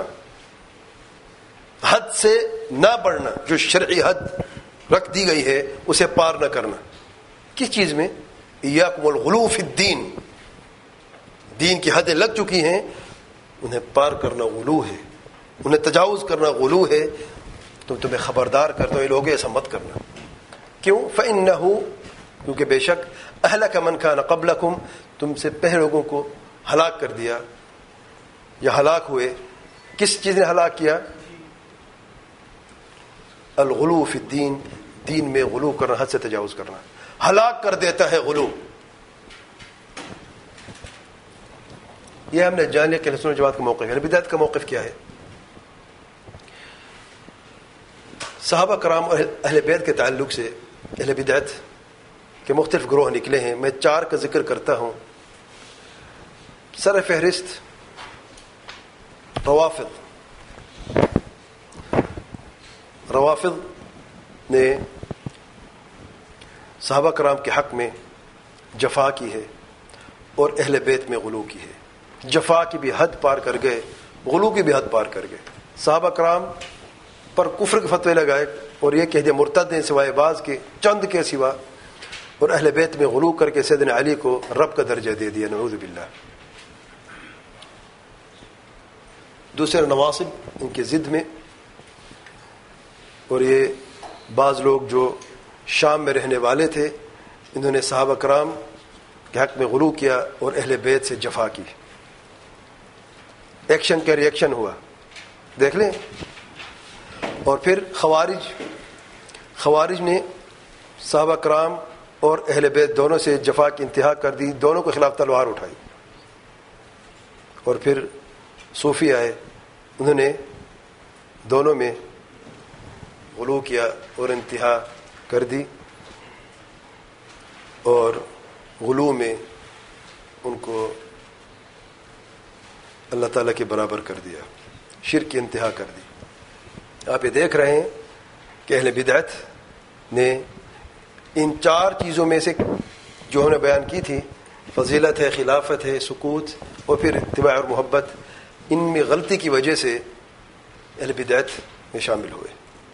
حد سے نہ بڑھنا, جو شرعی حد رکھ دی گئی ہے اسے پار نہ کرنا. کس چیز میں؟ ایاکم والغلو فی الدین, دین کی حدیں لگ چکی ہیں, انہیں پار کرنا غلو ہے, انہیں تجاوز کرنا غلو ہے. تو تمہیں خبردار کرتا ہوں اے لوگوں ایسا مت کرنا. کیوں؟ فإنہ, کیونکہ بے شک اہلک من کان قبلکم, تم سے پہلے لوگوں کو ہلاک کر دیا یا ہلاک ہوئے. کس چیز نے ہلاک کیا؟ الغلو فی الدین, دین میں غلو کرنا, حد سے تجاوز کرنا ہلاک کر دیتا ہے غلو. یہ ہم نے جان لیا کہ اہل سنت جماعت کا موقف ہے. بدعت کا موقف کیا ہے؟ صحابہ کرام اور اہل بیت کے تعلق سے اہل بدعت کے مختلف گروہ نکلے ہیں. میں چار کا ذکر کرتا ہوں. سر فہرست روافض. روافض نے صحابہ کرام کے حق میں جفا کی ہے اور اہل بیت میں غلو کی ہے. جفا کی بھی حد پار کر گئے, غلو کی بھی حد پار کر گئے. صحابہ کرام پر کفر کے فتوے لگائے اور یہ کہہ دیا مرتد ہیں سوائے بعض کے, چند کے سوا, اور اہل بیت میں غلو کر کے سیدنا علی کو رب کا درجہ دے دیا. نعوذ باللہ. دوسرے نواصب ان کی ضد میں, اور یہ بعض لوگ جو شام میں رہنے والے تھے, انہوں نے صحابہ کرام کے حق میں غلو کیا اور اہل بیت سے جفا کی. ایکشن کا ری ایکشن ہوا, دیکھ لیں. اور پھر خوارج خوارج نے صحابہ کرام اور اہل بیت دونوں سے جفا کی انتہا کر دی, دونوں کے خلاف تلوار اٹھائی. اور پھر صوفی آئے, انہوں نے دونوں میں غلو کیا اور انتہا کر دی, اور غلو میں ان کو اللہ تعالیٰ کے برابر کر دیا, شرک کی انتہا کر دی. آپ یہ دیکھ رہے ہیں کہ اہل بدعت نے ان چار چیزوں میں سے جو ہم نے بیان کی تھی, فضیلت ہے, خلافت ہے, سکوت, اور پھر اتباع اور محبت, ان میں غلطی کی وجہ سے اہل بدعت میں شامل ہوئے.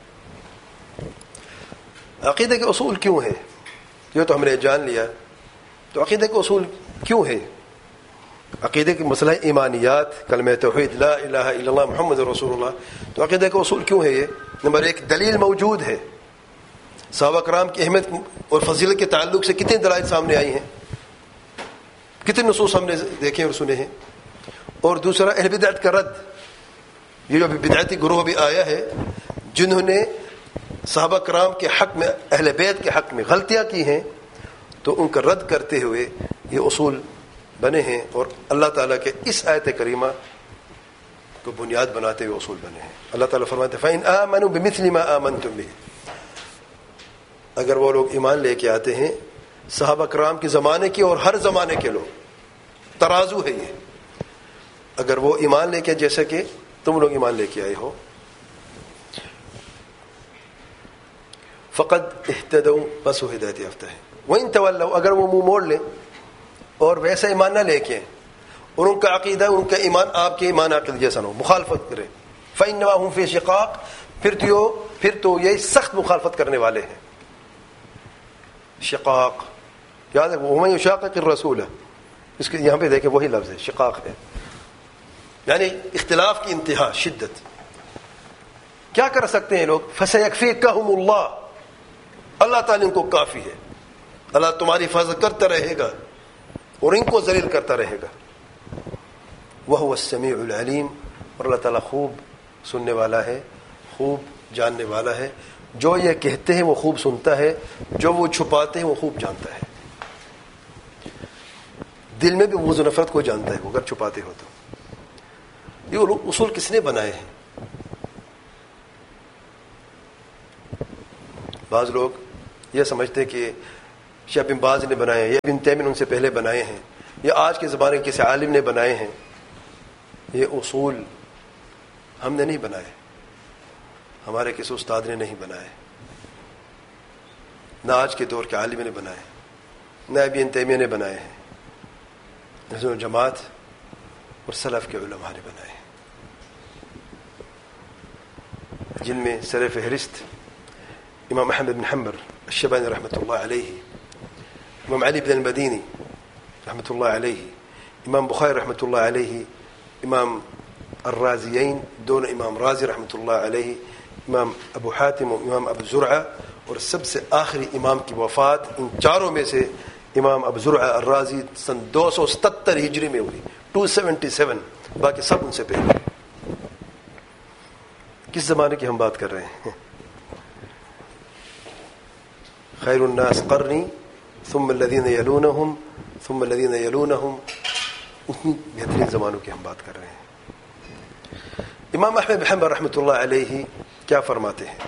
عقیدہ کے اصول کیوں ہیں؟ یہ تو ہم نے جان لیا. تو عقیدہ کے اصول کیوں ہے؟ عقیدہ کے مسئلہ ایمانیات, کلمہ توحید لا الہ الا اللہ محمد رسول اللہ. تو عقیدہ کا اصول کیوں ہے؟ یہ نمبر ایک, دلیل موجود ہے. صحابہ کرام کی اہمیت اور فضیلت کے تعلق سے کتنے دلائل سامنے آئی ہیں, کتنے نصوص ہم نے دیکھے اور سنے ہیں. اور دوسرا اہل بدعت کا رد. یہ جو بدعتی گروہ بھی آیا ہے, جنہوں نے صحابہ کرام کے حق میں, اہل بیت کے حق میں غلطیاں کی ہیں, تو ان کا رد کرتے ہوئے یہ اصول بنے ہیں, اور اللہ تعالیٰ کے اس آیت کریمہ کو بنیاد بناتے ہوئے اصول بنے ہیں. اللہ تعالیٰ فرماتے ہیں فَإِنْ آمَنُوا بِمِثْلِ مَا آمَنْتُمْ بِهِ, اگر وہ لوگ ایمان لے کے آتے ہیں, صحابہ کرام کے زمانے کے اور ہر زمانے کے لوگ, ترازو ہے یہ, اگر وہ ایمان لے کے جیسا کہ تم لوگ ایمان لے کے آئے ہو, فقد اہتدوا, بس وہ ہدایت یافتہ ہے. وَإِن تَوَلَّوْا, اگر وہ منہ موڑ لیں اور ویسا ایمان نہ لے کے, اور ان کا عقیدہ, ان کا ایمان آپ کے ایمان عقیدہ جیسا نہ ہو, مخالفت کرے, فَإِنَّمَا هُمْ فِي شِقَاقٍ, پھر تو پھر تو یہ سخت مخالفت کرنے والے ہیں. شقاق یاد ہے, وَمَن يُشَاقِقِ الرَّسُولَ, اس کے یہاں پہ دیکھیں وہی لفظ ہے, شقاق ہے, یعنی اختلاف کی انتہا, شدت. کیا کر سکتے ہیں لوگ؟ فَسَيَكْفِيكَهُمُ اللَّهُ, اللہ تعالیٰ ان کو کافی ہے. اللہ تمہاری حفاظت کرتا رہے گا اور ان کو ذلیل کرتا رہے گا. وَهُوَ السَّمِيعُ الْعَلِيمُ, اور اللہ تعالیٰ خوب سننے والا ہے, خوب جاننے والا ہے. جو یہ کہتے ہیں وہ خوب سنتا ہے, جو وہ چھپاتے ہیں وہ خوب جانتا ہے. دل میں بھی بغض و نفرت کو جانتا ہے وہ اگر چھپاتے ہو تو. یہ اصول کس نے بنائے ہیں؟ بعض لوگ یہ سمجھتے کہ شیخ بن باز نے بنائے ہیں، یہ ابن تیمیہ نے ان سے پہلے بنائے ہیں، یا آج کے زمانے کے کسی عالم نے بنائے ہیں. یہ اصول ہم نے نہیں بنائے، ہمارے کسی استاد نے نہیں بنائے، نہ آج کے دور کے عالم نے بنائے، نہ ابن تیمیہ نے بنائے ہیں، نہ جماعت اور سلف کے علماء نے بنائے ہیں، جن میں سر فہرست امام احمد بن حنبل الشیبانی رحمۃ اللہ علیہ، امام علی بن المدینی رحمۃ اللہ علیہ، امام بخاری رحمۃ اللہ علیہ، امام الرازیین دونوں امام رازی رحمۃ اللہ علیہ، امام ابو حاتم و امام ابو زرعہ، اور سب سے آخری امام کی وفات ان چاروں میں سے امام ابو زرعہ الرازی سن دو سو ستر ہجری میں ہوئی، ٹو سیونٹی سیون، باقی سب ان سے پہلے. کس زمانے کی ہم بات کر رہے ہیں؟ خیر الناس قرنی ثم الذین یلونہم ثم الذین یلونہم، اتنی بہترین زمانوں کی ہم بات کر رہے ہیں. امام احمد بن حنبل رحمۃ اللہ علیہ کیا فرماتے ہیں؟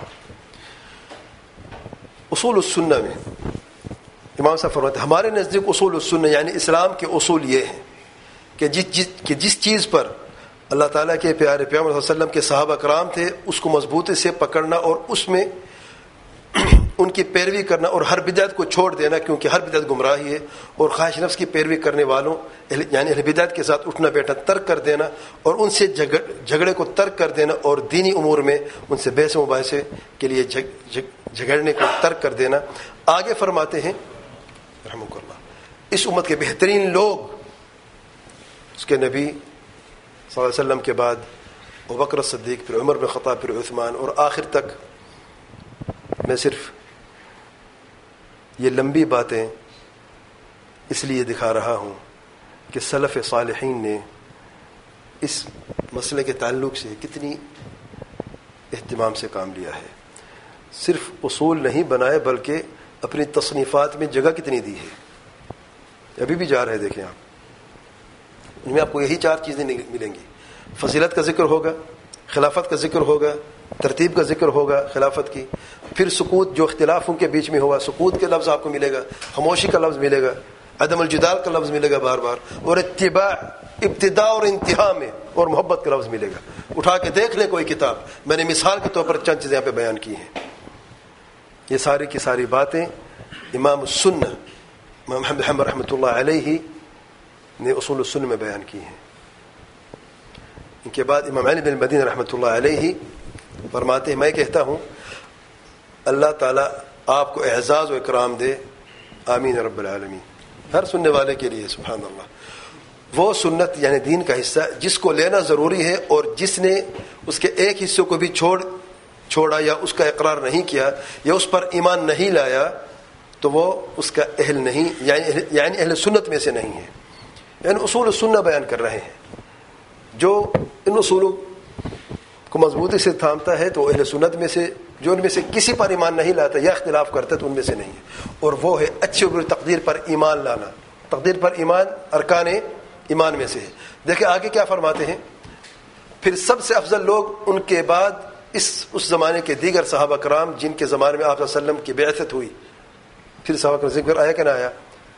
اصول السنہ میں امام صاحب فرماتے ہیں ہمارے نزدیک اصول السنہ یعنی اسلام کے اصول یہ ہیں کہ جس جس کہ جس چیز پر اللہ تعالیٰ کے پیارے پیغمبر صلی اللہ علیہ وسلم کے صحابہ کرام تھے اس کو مضبوطی سے پکڑنا اور اس میں ان کی پیروی کرنا، اور ہر بدعت کو چھوڑ دینا، کیونکہ ہر بدعت گمراہی ہے، اور خواہش نفس کی پیروی کرنے والوں یعنی اہل بدعت کے ساتھ اٹھنا بیٹھنا ترک کر دینا، اور ان سے جھگڑے کو ترک کر دینا، اور دینی امور میں ان سے بحث و مباحثے کے لیے جھگڑنے کو ترک کر دینا. آگے فرماتے ہیں رحمہ اللہ اس امت کے بہترین لوگ اس کے نبی صلی اللہ علیہ وسلم کے بعد ابوبکر صدیق، پھر عمر بن خطاب، پھر عثمان، اور آخر تک. میں صرف یہ لمبی باتیں اس لیے دکھا رہا ہوں کہ سلف صالحین نے اس مسئلے کے تعلق سے کتنی اہتمام سے کام لیا ہے. صرف اصول نہیں بنائے بلکہ اپنی تصنیفات میں جگہ کتنی دی ہے. ابھی بھی جا رہے دیکھیں آپ، ان میں آپ کو یہی چار چیزیں ملیں گی. فضیلت کا ذکر ہوگا، خلافت کا ذکر ہوگا، ترتیب کا ذکر ہوگا خلافت کی، پھر سکوت جو اختلافوں کے بیچ میں ہوا، سکوت کے لفظ آپ کو ملے گا، خاموشی کا لفظ ملے گا، عدم الجدال کا لفظ ملے گا بار بار، اور اتباع ابتداء اور انتہا میں، اور محبت کا لفظ ملے گا. اٹھا کے دیکھ لیں کوئی کتاب، میں نے مثال کے طور پر چند چیزیں یہاں پہ بیان کی ہیں. یہ ساری کی ساری باتیں امام السنہ امام احمد بن حنبل رحمۃ اللہ علیہ نے اصول السنہ میں بیان کی ہیں. ان کے بعد امام علی بن المدینی رحمۃ اللہ علیہ فرماتے ہیں میں کہتا ہوں اللہ تعالیٰ آپ کو اعزاز و اکرام دے، آمین رب العالمین. ہر سننے والے کے لیے سبحان اللہ. وہ سنت یعنی دین کا حصہ جس کو لینا ضروری ہے، اور جس نے اس کے ایک حصے کو بھی چھوڑ چھوڑا یا اس کا اقرار نہیں کیا یا اس پر ایمان نہیں لایا تو وہ اس کا اہل نہیں، یعنی یعنی اہل سنت میں سے نہیں ہے. یعنی اصول السنہ بیان کر رہے ہیں. جو ان اصولوں کو مضبوطی سے تھامتا ہے تو اہل سنت میں سے، جو ان میں سے کسی پر ایمان نہیں لاتا یا اختلاف کرتا ہے تو ان میں سے نہیں ہے. اور وہ ہے اچھی بری تقدیر پر ایمان لانا. تقدیر پر ایمان ارکان ایمان میں سے ہے. دیکھیں آگے کیا فرماتے ہیں، پھر سب سے افضل لوگ ان کے بعد اس اس زمانے کے دیگر صحابہ کرام جن کے زمانے میں آپ صلی اللہ علیہ وسلم کی بعثت ہوئی. پھر صحابہ کا ذکر آیا کہ نہ آیا؟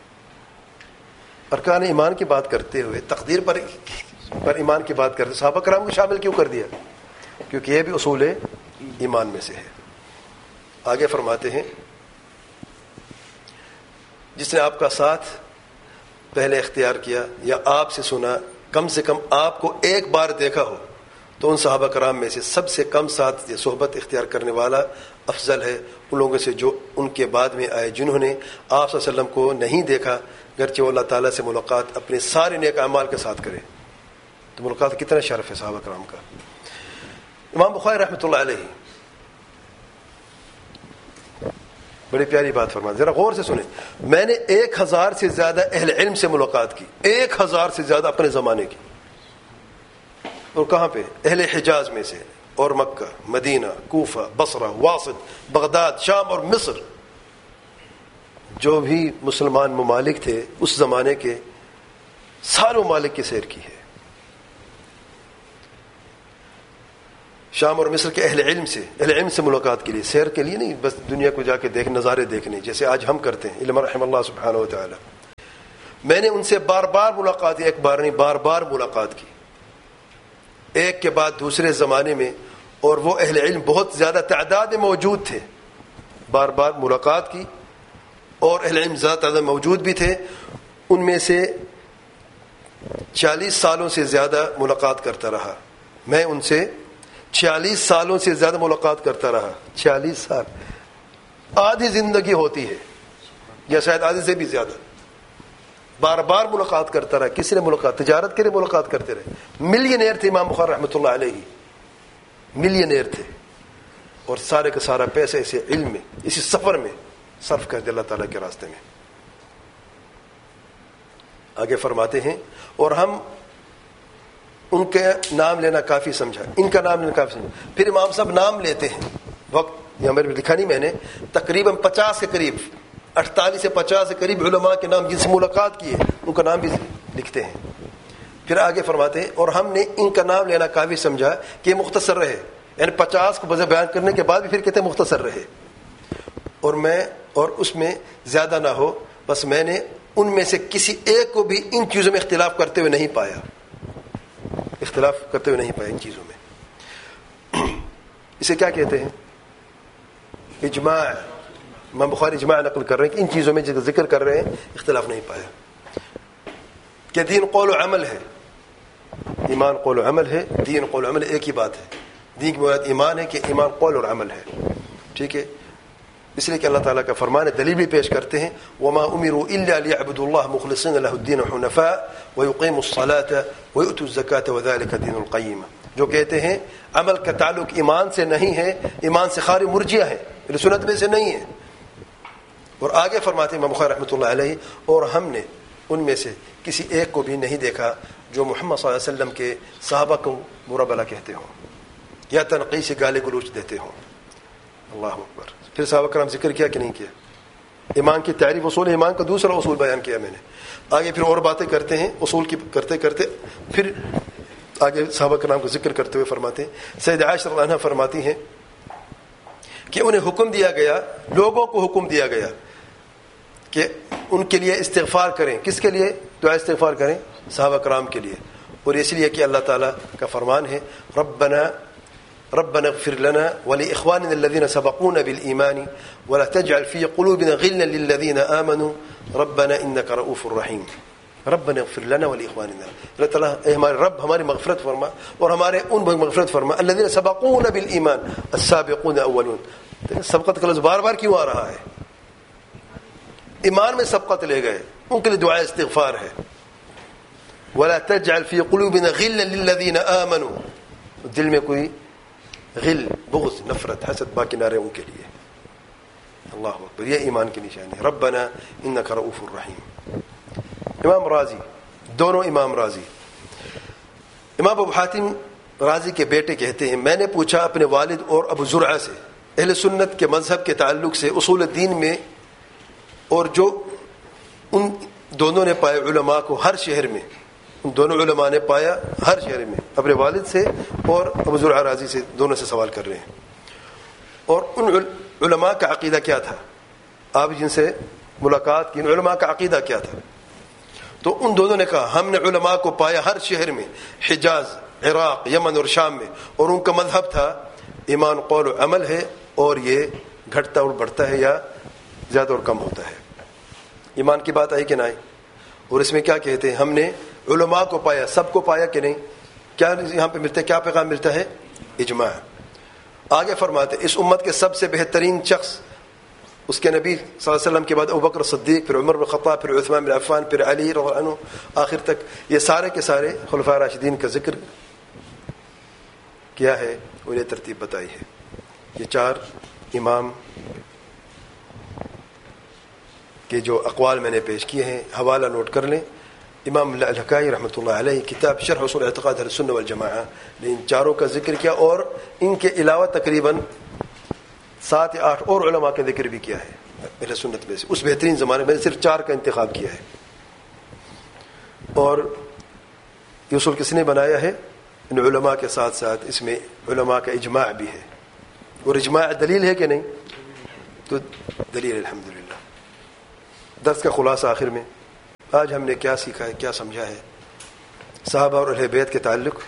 ارکان ایمان کی بات کرتے ہوئے تقدیر پر پر ایمان کی بات کرتے صحابہ کرام کو شامل کیوں کر دیا؟ کیونکہ یہ بھی اصول ایمان میں سے ہے. آگے فرماتے ہیں جس نے آپ کا ساتھ پہلے اختیار کیا یا آپ سے سنا، کم سے کم آپ کو ایک بار دیکھا ہو، تو ان صحابہ کرام میں سے سب سے کم ساتھ یا صحبت اختیار کرنے والا افضل ہے ان لوگوں سے جو ان کے بعد میں آئے، جنہوں نے آپ صلی اللہ علیہ وسلم کو نہیں دیکھا گرچہ وہ اللہ تعالیٰ سے ملاقات اپنے سارے نیک اعمال کے ساتھ کرے. تو ملاقات کتنا شرف ہے صحابہ کرام کا. امام بخاری رحمۃ اللہ علیہ بڑی پیاری بات فرمائیں، ذرا غور سے سنیں. میں نے ایک ہزار سے زیادہ اہل علم سے ملاقات کی، ایک ہزار سے زیادہ اپنے زمانے کی. اور کہاں پہ؟ اہل حجاز میں سے، اور مکہ، مدینہ، کوفہ، بصرہ، واسط، بغداد، شام اور مصر. جو بھی مسلمان ممالک تھے اس زمانے کے سارے ممالک کی سیر کی ہے. شام اور مصر کے اہل علم سے اہل علم سے ملاقات کے لیے، سیر کے لیے نہیں، بس دنیا کو جا کے دیکھ نظارے دیکھنے جیسے آج ہم کرتے ہیں، علم رحم اللہ سبحانہ و تعالی. میں نے ان سے بار بار ملاقات، ایک بار نہیں بار بار ملاقات کی، ایک کے بعد دوسرے زمانے میں، اور وہ اہل علم بہت زیادہ تعداد میں موجود تھے. بار بار ملاقات کی اور اہل علم زیادہ تعداد میں موجود بھی تھے. ان میں سے چالیس سالوں سے زیادہ ملاقات کرتا رہا. میں ان سے چھیالیس سالوں سے زیادہ ملاقات کرتا رہا. چھیالیس سال آدھی زندگی ہوتی ہے یا شاید آدھی سے بھی زیادہ. بار بار ملاقات کرتا رہا. کس نے ملاقات؟ تجارت کے لیے ملاقات کرتے رہے. ملینئر تھے امام بخاری رحمۃ اللہ علیہ، ملینئر تھے، اور سارے کا سارا پیسے اسے علم میں، اسی سفر میں صرف کر دیا اللہ تعالیٰ کے راستے میں. آگے فرماتے ہیں اور ہم ان کے نام لینا کافی سمجھا، ان کا نام لینا کافی سمجھا. پھر امام صاحب نام لیتے ہیں، وقت یہاں میرے لکھا نہیں میں نے، تقریباً پچاس کے قریب، اٹھتالیس سے پچاس کے قریب علماء کے نام جن سے ملاقات کی ہے ان کا نام بھی لکھتے ہیں. پھر آگے فرماتے ہیں اور ہم نے ان کا نام لینا کافی سمجھا کہ مختصر رہے، یعنی پچاس کو وجہ بیان کرنے کے بعد بھی پھر کہتے ہیں مختصر رہے، اور میں اور اس میں زیادہ نہ ہو. بس میں نے ان میں سے کسی ایک کو بھی ان چیزوں میں اختلاف کرتے ہوئے نہیں پایا، اختلاف کرتے ہوئے نہیں پایا ان چیزوں میں. اسے کیا کہتے ہیں؟ اجماع. امام بخاری اجماع نقل کر رہے ہیں کہ ان چیزوں میں جو ذکر کر رہے ہیں اختلاف نہیں پایا. کہ دین قول و عمل ہے، ایمان قول و عمل ہے، دین قول و عمل ایک ہی بات ہے. دین کی مراد ایمان ہے کہ ایمان قول اور عمل ہے. ٹھیک ہے، اس لیے کہ اللہ تعالیٰ کا فرمان ہے. دلیل بھی پیش کرتے ہیں وما امروا الا ليعبدوا الله مخلصين له الدين حنفاء ويقيموا الصلاة ويؤتوا الزكاة وذلك دين القيم. جو کہتے ہیں عمل کا تعلق ایمان سے نہیں ہے، ایمان سے خارج مرجئہ ہے، اہل سنت میں سے نہیں ہے. اور آگے فرماتے ہیں امام بخاری رحمۃ اللہ علیہ اور ہم نے ان میں سے کسی ایک کو بھی نہیں دیکھا جو محمد صلی اللہ علیہ وسلم کے صحابہ کو برا بھلا کہتے ہوں یا تنقید سے گالے گلوچ دیتے ہوں. اللہ اکبر. پھر صحابہ کرام ذکر کیا کہ نہیں کیا؟ ایمان کی تعریف، اصول ایمان کا دوسرا اصول بیان کیا میں نے. آگے پھر اور باتیں کرتے ہیں اصول کی کرتے کرتے، پھر آگے صحابہ کرام کو ذکر کرتے ہوئے فرماتے ہیں سید عائشہ رضی اللہ عنہا فرماتی ہیں کہ انہیں حکم دیا گیا، لوگوں کو حکم دیا گیا کہ ان کے لیے استغفار کریں. کس کے لیے دعا استغفار کریں؟ صحابہ کرام کے لیے. اور اس لیے کہ اللہ تعالیٰ کا فرمان ہے ربنا ربنا اغفر لنا ولإخواننا الذين سبقونا بالإيمان ولا تجعل في قلوبنا غلا للذين آمنوا ربنا إنك رؤوف رحيم. ربنا اغفر لنا ولإخواننا، اللہ تعالیٰ اے ہمارے رب ہماری مغفرت فرما اور ہمارے ان پر مغفرت فرما الذين سبقونا بالإيمان السابقون اولون. سبقت کا لفظ بار بار کیوں آ رہا ہے؟ ایمان میں سبقت لے گئے، ان کے لیے دعا استغفار ہے. ولا تجعل في قلوبنا غلا للذين آمنوا، دل میں کوئی غل، بغض، نفرت، حسد باقی نہ رہے ان کے لیے. اللہ اکبر. یہ ایمان کی نشانی ہے. ربنا انک رؤوف الرحیم. امام رازی، دونوں امام رازی، امام ابو حاتم رازی کے بیٹے کہتے ہیں میں نے پوچھا اپنے والد اور ابو زرعہ سے اہل سنت کے مذہب کے تعلق سے اصول دین میں، اور جو ان دونوں نے پائے علماء کو ہر شہر میں، ان دونوں علماء نے پایا ہر شہر میں، اپنے والد سے اور ابو زرعہ رازی سے، دونوں سے سوال کر رہے ہیں. اور ان علماء کا عقیدہ کیا تھا؟ آپ جن سے ملاقات کی، ان علماء کا عقیدہ کیا تھا؟ تو ان دونوں نے کہا ہم نے علماء کو پایا ہر شہر میں، حجاز، عراق، یمن اور شام میں، اور ان کا مذہب تھا ایمان قول و عمل ہے، اور یہ گھٹتا اور بڑھتا ہے یا زیادہ اور کم ہوتا ہے. ایمان کی بات آئی کہ نہ آئی؟ اور اس میں کیا کہتے ہیں؟ ہم نے علماء کو پایا. سب کو پایا کہ نہیں؟ کیا یہاں پہ ملتا ہے؟ کیا پیغام ملتا ہے؟ اجماع. آگے فرماتے اس امت کے سب سے بہترین شخص اس کے نبی صلی اللہ علیہ وسلم کے بعد ابو بکر صدیق، پھر عمر بن خطاب، پھر عثمان بن عفان، پھر علی رضی اللہ عنہ، آخر تک یہ سارے کے سارے خلفاء راشدین کا ذکر کیا ہے، انہیں ترتیب بتائی ہے. یہ چار امام کے جو اقوال میں نے پیش کیے ہیں، حوالہ نوٹ کر لیں. امام الحکائی رحمۃ اللہ علیہ کتاب شرح اصول اعتقاد اہل سنہ والجماعہ نے ان چاروں کا ذکر کیا، اور ان کے علاوہ تقریباً سات یا آٹھ اور علماء کا ذکر بھی کیا ہے اہل سنت میں سے. اس بہترین زمانے میں صرف چار کا انتخاب کیا ہے. اور یہ اصول کس نے بنایا ہے؟ ان علماء کے ساتھ ساتھ اس میں علماء کا اجماع بھی ہے، اور اجماع دلیل ہے کہ نہیں؟ تو دلیل الحمدللہ۔ درس کا خلاصہ آخر میں آج ہم نے کیا سیکھا ہے، کیا سمجھا ہے؟ صحابہ اور اہل بیت کے تعلق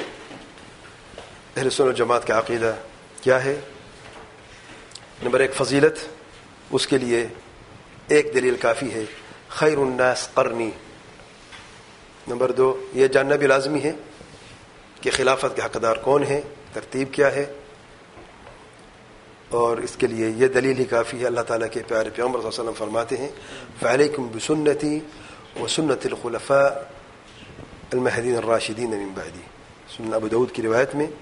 اہل سنت و جماعت کا عقیدہ کیا ہے؟ نمبر ایک، فضیلت، اس کے لیے ایک دلیل کافی ہے، خیر الناس قرنی۔ نمبر دو، یہ جاننا بھی لازمی ہے کہ خلافت کے حقدار کون ہیں، ترتیب کیا ہے، اور اس کے لیے یہ دلیل ہی کافی ہے۔ اللہ تعالیٰ کے پیارے پیغمبر صلی اللہ علیہ وسلم فرماتے ہیں فعلیکم بسنتی وسنت الخلفاء المہدین الراشدین من بعدی، سنن ابو داؤد کی روایت میں۔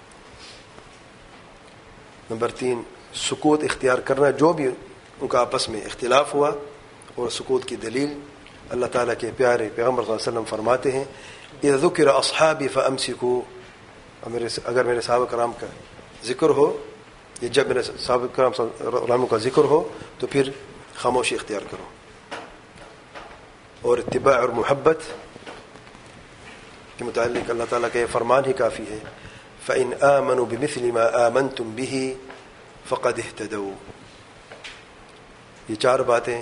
نمبر تین، سکوت اختیار کرنا، جو بھی ان کا آپس میں اختلاف ہوا، اور سکوت کی دلیل اللہ تعالیٰ کے پیارے پیغمبر صلی اللہ علیہ وسلم فرماتے ہیں اذا ذکر اصحابی فامسکوا، اگر میرے صحابہ کرام کا ذکر ہو، یہ جب میرے صحابہ کرام کا ذکر ہو تو پھر خاموشی اختیار کرو، اور اتباع اور محبت کے متعلق اللہ تعالیٰ کا یہ فرمان ہی کافی ہے فَإِنْ آمَنُوا بِمِثْلِ مَا آمَنْتُمْ بِهِ فَقَدْ اهْتَدَوْا۔ یہ چار باتیں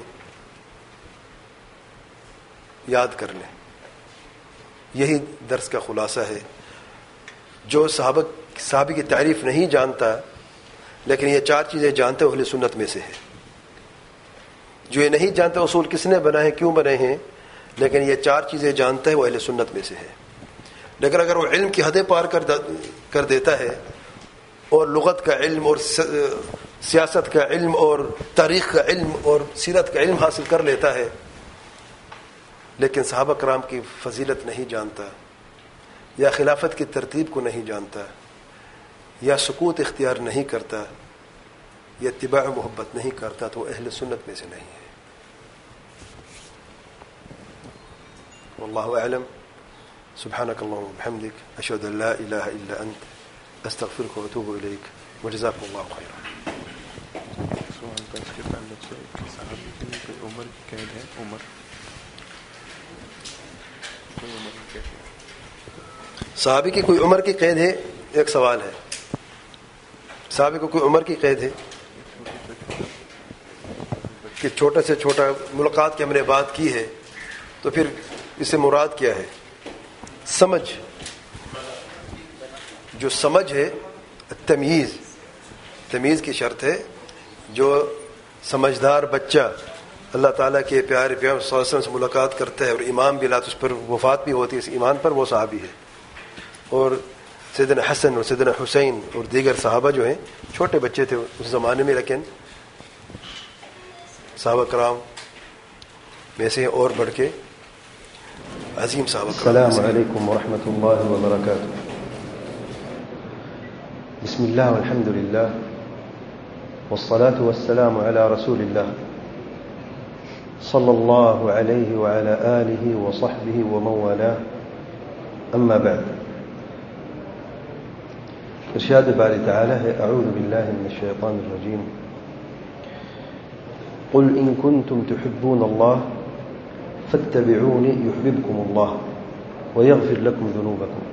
یاد کر لیں، یہی درس کا خلاصہ ہے۔ جو صحابہ صحابی کی تعریف نہیں جانتا لیکن یہ چار چیزیں جانتے اہل سنت میں سے ہے، جو یہ نہیں جانتا اصول کس نے بنا ہے، کیوں بنے ہیں، لیکن یہ چار چیزیں جانتا ہے وہ اہل سنت میں سے ہے۔ لیکن اگر وہ علم کی حدیں پار کر کر دیتا ہے اور لغت کا علم اور سیاست کا علم اور تاریخ کا علم اور سیرت کا علم حاصل کر لیتا ہے لیکن صحابہ کرام کی فضیلت نہیں جانتا، یا خلافت کی ترتیب کو نہیں جانتا، یا سکوت اختیار نہیں کرتا، یا اتباع محبت نہیں کرتا، تو وہ اہل سنت میں سے نہیں ہے۔ واللہ اعلم، سبحانک اللہم وبحمدک، اشہد ان لا الہ الا انت، استغفرک واتوب الیک، وجزاکم اللہ خیرا۔ سوال کا اس کے تعلق سے کہ صحابی کے لیے کوئی عمر کی قید ہے؟ عمر کوئی عمر کی قید ہے؟ صحابی کی کوئی عمر کی قید ہے؟ ایک سوال ہے، صحابی کو کوئی عمر کی قید ہے کہ چھوٹے سے چھوٹا ملاقات کی ہم نے بات کی ہے تو پھر اس سے مراد کیا ہے؟ سمجھ، جو سمجھ ہے، تمیز، تمیز کی شرط ہے۔ جو سمجھدار بچہ اللہ تعالیٰ کے پیارے پیغمبر صلی اللہ علیہ وسلم سے ملاقات کرتا ہے اور ایمان بھی لاتا ہے، اس پر وفات بھی ہوتی ہے اس ایمان پر، وہ صحابی ہے۔ اور سیدنا حسن اور سیدنا حسین اور دیگر صحابہ جو ہیں چھوٹے بچے تھے اس زمانے میں، لیکن صحابہ کرام میں سے اور بڑھ کے عظیم صحابہ کرام۔ السلام علیکم ورحمۃ اللہ وبرکاتہ۔ بسم اللہ والحمد للہ والصلاة والسلام على رسول اللہ صلی اللہ علیہ وعلى آلہ وصحبہ ومن والاه، اما بعد۔ ارشاد باری تعالی ہے اعوذ باللہ من الشیطان الرجیم قل ان کنتم تحبون اللہ فاتبعونی یحببکم اللہ ویغفر لکم ذنوبکم۔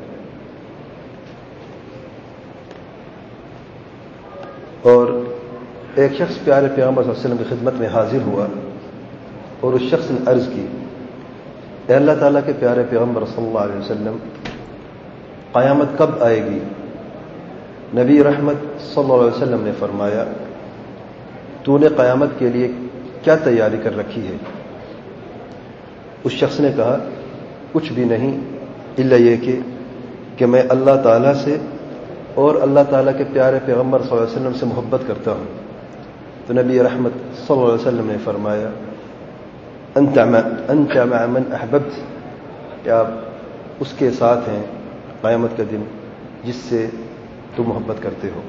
اور ایک شخص پیارے پیغمبر صلی اللہ علیہ وسلم کی خدمت میں حاضر ہوا اور اس شخص نے عرض کی اے اللہ تعالیٰ کے پیارے پیغمبر صلی اللہ علیہ وسلم، قیامت کب آئے گی؟ نبی رحمت صلی اللہ علیہ وسلم نے فرمایا تو نے قیامت کے لیے کیا تیاری کر رکھی ہے؟ اس شخص نے کہا کچھ بھی نہیں الا یہ کہ کہ میں اللہ تعالیٰ سے اور اللہ تعالیٰ کے پیارے پیغمبر صلی اللہ علیہ وسلم سے محبت کرتا ہوں۔ تو نبی رحمت صلی اللہ علیہ وسلم نے فرمایا انت انت مع من احببت، کہ آپ اس کے ساتھ ہیں قیامت کا دن جس سے تو محبت کرتے ہو۔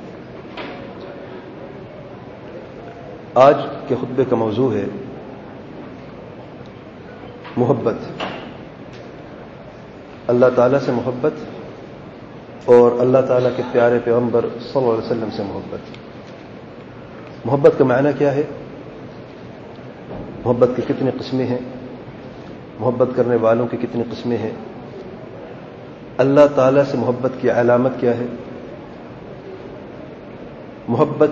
آج کے خطبے کا موضوع ہے محبت، اللہ تعالیٰ سے محبت اور اللہ تعالیٰ کے پیارے پیغمبر صلی اللہ علیہ وسلم سے محبت۔ محبت کا معنی کیا ہے؟ محبت کی کتنی قسمیں ہیں؟ محبت کرنے والوں کی کتنی قسمیں ہیں؟ اللہ تعالیٰ سے محبت کی علامت کیا ہے؟ محبت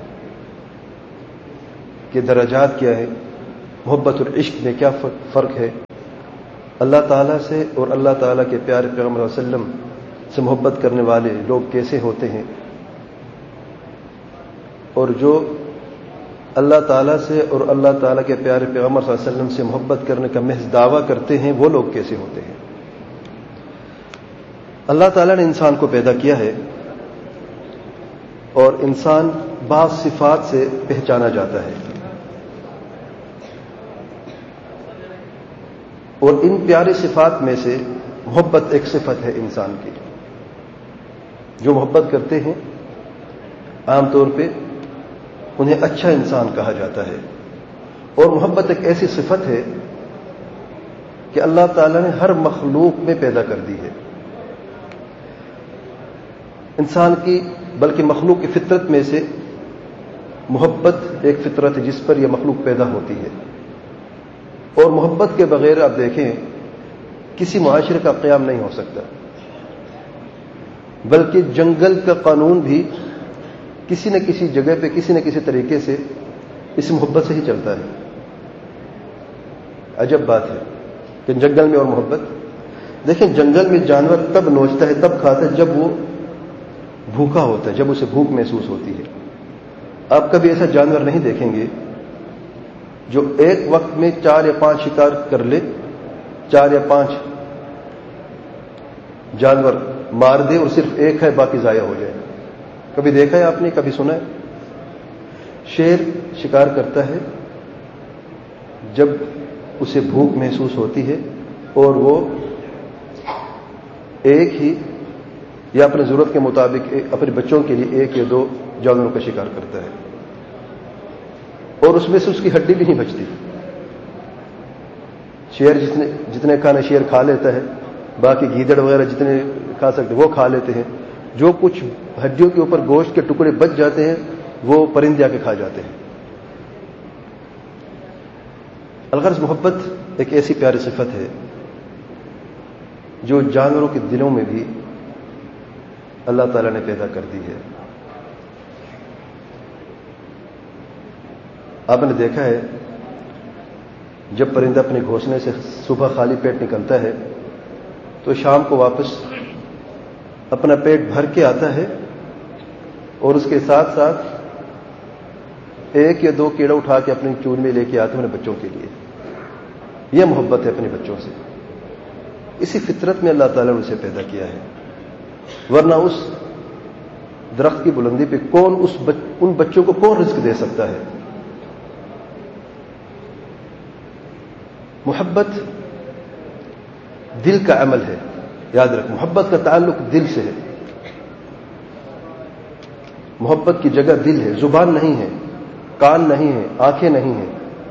کے درجات کیا ہے؟ محبت اور عشق میں کیا فرق ہے؟ اللہ تعالیٰ سے اور اللہ تعالیٰ کے پیارے پیغمبر صلی اللہ علیہ وسلم سے محبت کرنے والے لوگ کیسے ہوتے ہیں، اور جو اللہ تعالیٰ سے اور اللہ تعالیٰ کے پیارے پیغمبر صلی اللہ علیہ وسلم سے محبت کرنے کا محض دعویٰ کرتے ہیں، وہ لوگ کیسے ہوتے ہیں؟ اللہ تعالیٰ نے انسان کو پیدا کیا ہے اور انسان بعض صفات سے پہچانا جاتا ہے، اور ان پیاری صفات میں سے محبت ایک صفت ہے انسان کی۔ جو محبت کرتے ہیں عام طور پہ انہیں اچھا انسان کہا جاتا ہے، اور محبت ایک ایسی صفت ہے کہ اللہ تعالیٰ نے ہر مخلوق میں پیدا کر دی ہے۔ انسان کی بلکہ مخلوق کی فطرت میں سے محبت ایک فطرت ہے جس پر یہ مخلوق پیدا ہوتی ہے، اور محبت کے بغیر آپ دیکھیں کسی معاشرے کا قیام نہیں ہو سکتا، بلکہ جنگل کا قانون بھی کسی نہ کسی جگہ پہ کسی نہ کسی طریقے سے اس محبت سے ہی چلتا ہے۔ عجب بات ہے کہ جنگل میں اور محبت۔ دیکھیں جنگل میں جانور تب نوچتا ہے، تب کھاتا ہے جب وہ بھوکا ہوتا ہے، جب اسے بھوک محسوس ہوتی ہے۔ آپ کبھی ایسا جانور نہیں دیکھیں گے جو ایک وقت میں چار یا پانچ شکار کر لے، چار یا پانچ جانور مار دے اور صرف ایک ہے باقی ضائع ہو جائے۔ کبھی دیکھا ہے آپ نے؟ کبھی سنا ہے؟ شیر شکار کرتا ہے جب اسے بھوک محسوس ہوتی ہے، اور وہ ایک ہی یا اپنی ضرورت کے مطابق اپنے بچوں کے لیے ایک یا دو جانوروں کا شکار کرتا ہے، اور اس میں سے اس کی ہڈی بھی نہیں بچتی۔ شیر جتنے جتنے کھانا شیر کھا لیتا ہے، باقی گیدڑ وغیرہ جتنے کھا سکتے وہ کھا لیتے ہیں، جو کچھ ہڈیوں کے اوپر گوشت کے ٹکڑے بچ جاتے ہیں وہ پرندے آ کے کھا جاتے ہیں۔ الغرض محبت ایک ایسی پیاری صفت ہے جو جانوروں کے دلوں میں بھی اللہ تعالیٰ نے پیدا کر دی ہے۔ آپ نے دیکھا ہے جب پرندہ اپنے گھونسلے سے صبح خالی پیٹ نکلتا ہے تو شام کو واپس اپنا پیٹ بھر کے آتا ہے، اور اس کے ساتھ ساتھ ایک یا دو کیڑا اٹھا کے اپنی چون میں لے کے آتے ہیں اپنے بچوں کے لیے۔ یہ محبت ہے اپنے بچوں سے۔ اسی فطرت میں اللہ تعالیٰ نے اسے پیدا کیا ہے، ورنہ اس درخت کی بلندی پہ کون اس بچ... ان بچوں کو کون رزق دے سکتا ہے؟ محبت دل کا عمل ہے، یاد رکھ، محبت کا تعلق دل سے ہے۔ محبت کی جگہ دل ہے، زبان نہیں ہے، کان نہیں ہے، آنکھیں نہیں ہیں۔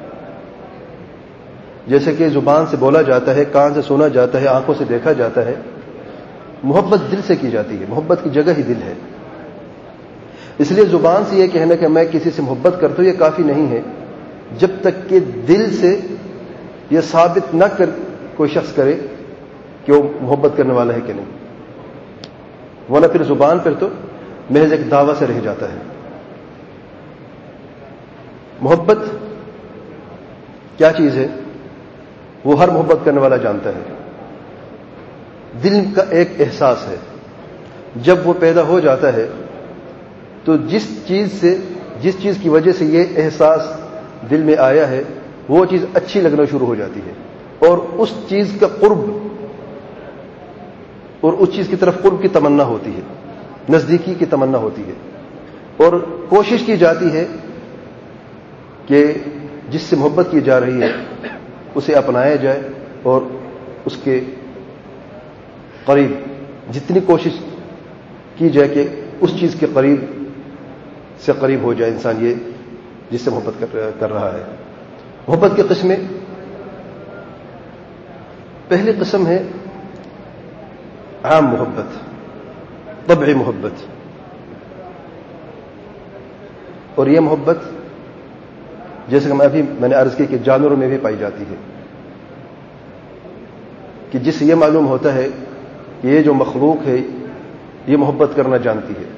جیسے کہ زبان سے بولا جاتا ہے، کان سے سنا جاتا ہے، آنکھوں سے دیکھا جاتا ہے، محبت دل سے کی جاتی ہے۔ محبت کی جگہ ہی دل ہے۔ اس لیے زبان سے یہ کہنا کہ میں کسی سے محبت کرتا ہوں یہ کافی نہیں ہے، جب تک کہ دل سے یہ ثابت نہ کر کوئی شخص کرے کہ وہ محبت کرنے والا ہے کہ نہیں، ورنہ پھر زبان پر تو محض ایک دعویٰ سے رہ جاتا ہے۔ محبت کیا چیز ہے وہ ہر محبت کرنے والا جانتا ہے۔ دل کا ایک احساس ہے، جب وہ پیدا ہو جاتا ہے تو جس چیز سے جس چیز کی وجہ سے یہ احساس دل میں آیا ہے وہ چیز اچھی لگنا شروع ہو جاتی ہے، اور اس چیز کا قرب اور اس چیز کی طرف قرب کی تمنا ہوتی ہے، نزدیکی کی تمنا ہوتی ہے، اور کوشش کی جاتی ہے کہ جس سے محبت کی جا رہی ہے اسے اپنایا جائے، اور اس کے قریب جتنی کوشش کی جائے کہ اس چیز کے قریب سے قریب ہو جائے انسان یہ جس سے محبت کر رہا ہے۔ محبت کی قسمیں، پہلی قسم ہے عام محبت، طبعی محبت، اور یہ محبت جیسے کہ میں ابھی میں نے عرض کی کہ جانوروں میں بھی پائی جاتی ہے، کہ جس سے یہ معلوم ہوتا ہے کہ یہ جو مخلوق ہے یہ محبت کرنا جانتی ہے،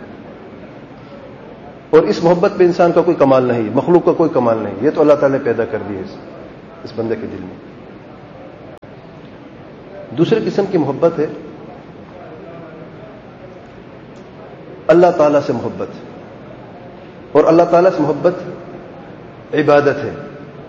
اور اس محبت پہ انسان کا کوئی کمال نہیں، مخلوق کا کوئی کمال نہیں، یہ تو اللہ تعالیٰ نے پیدا کر دی ہے اس, اس بندے کے دل میں۔ دوسرے قسم کی محبت ہے اللہ تعالیٰ سے محبت، اور اللہ تعالیٰ سے محبت عبادت ہے،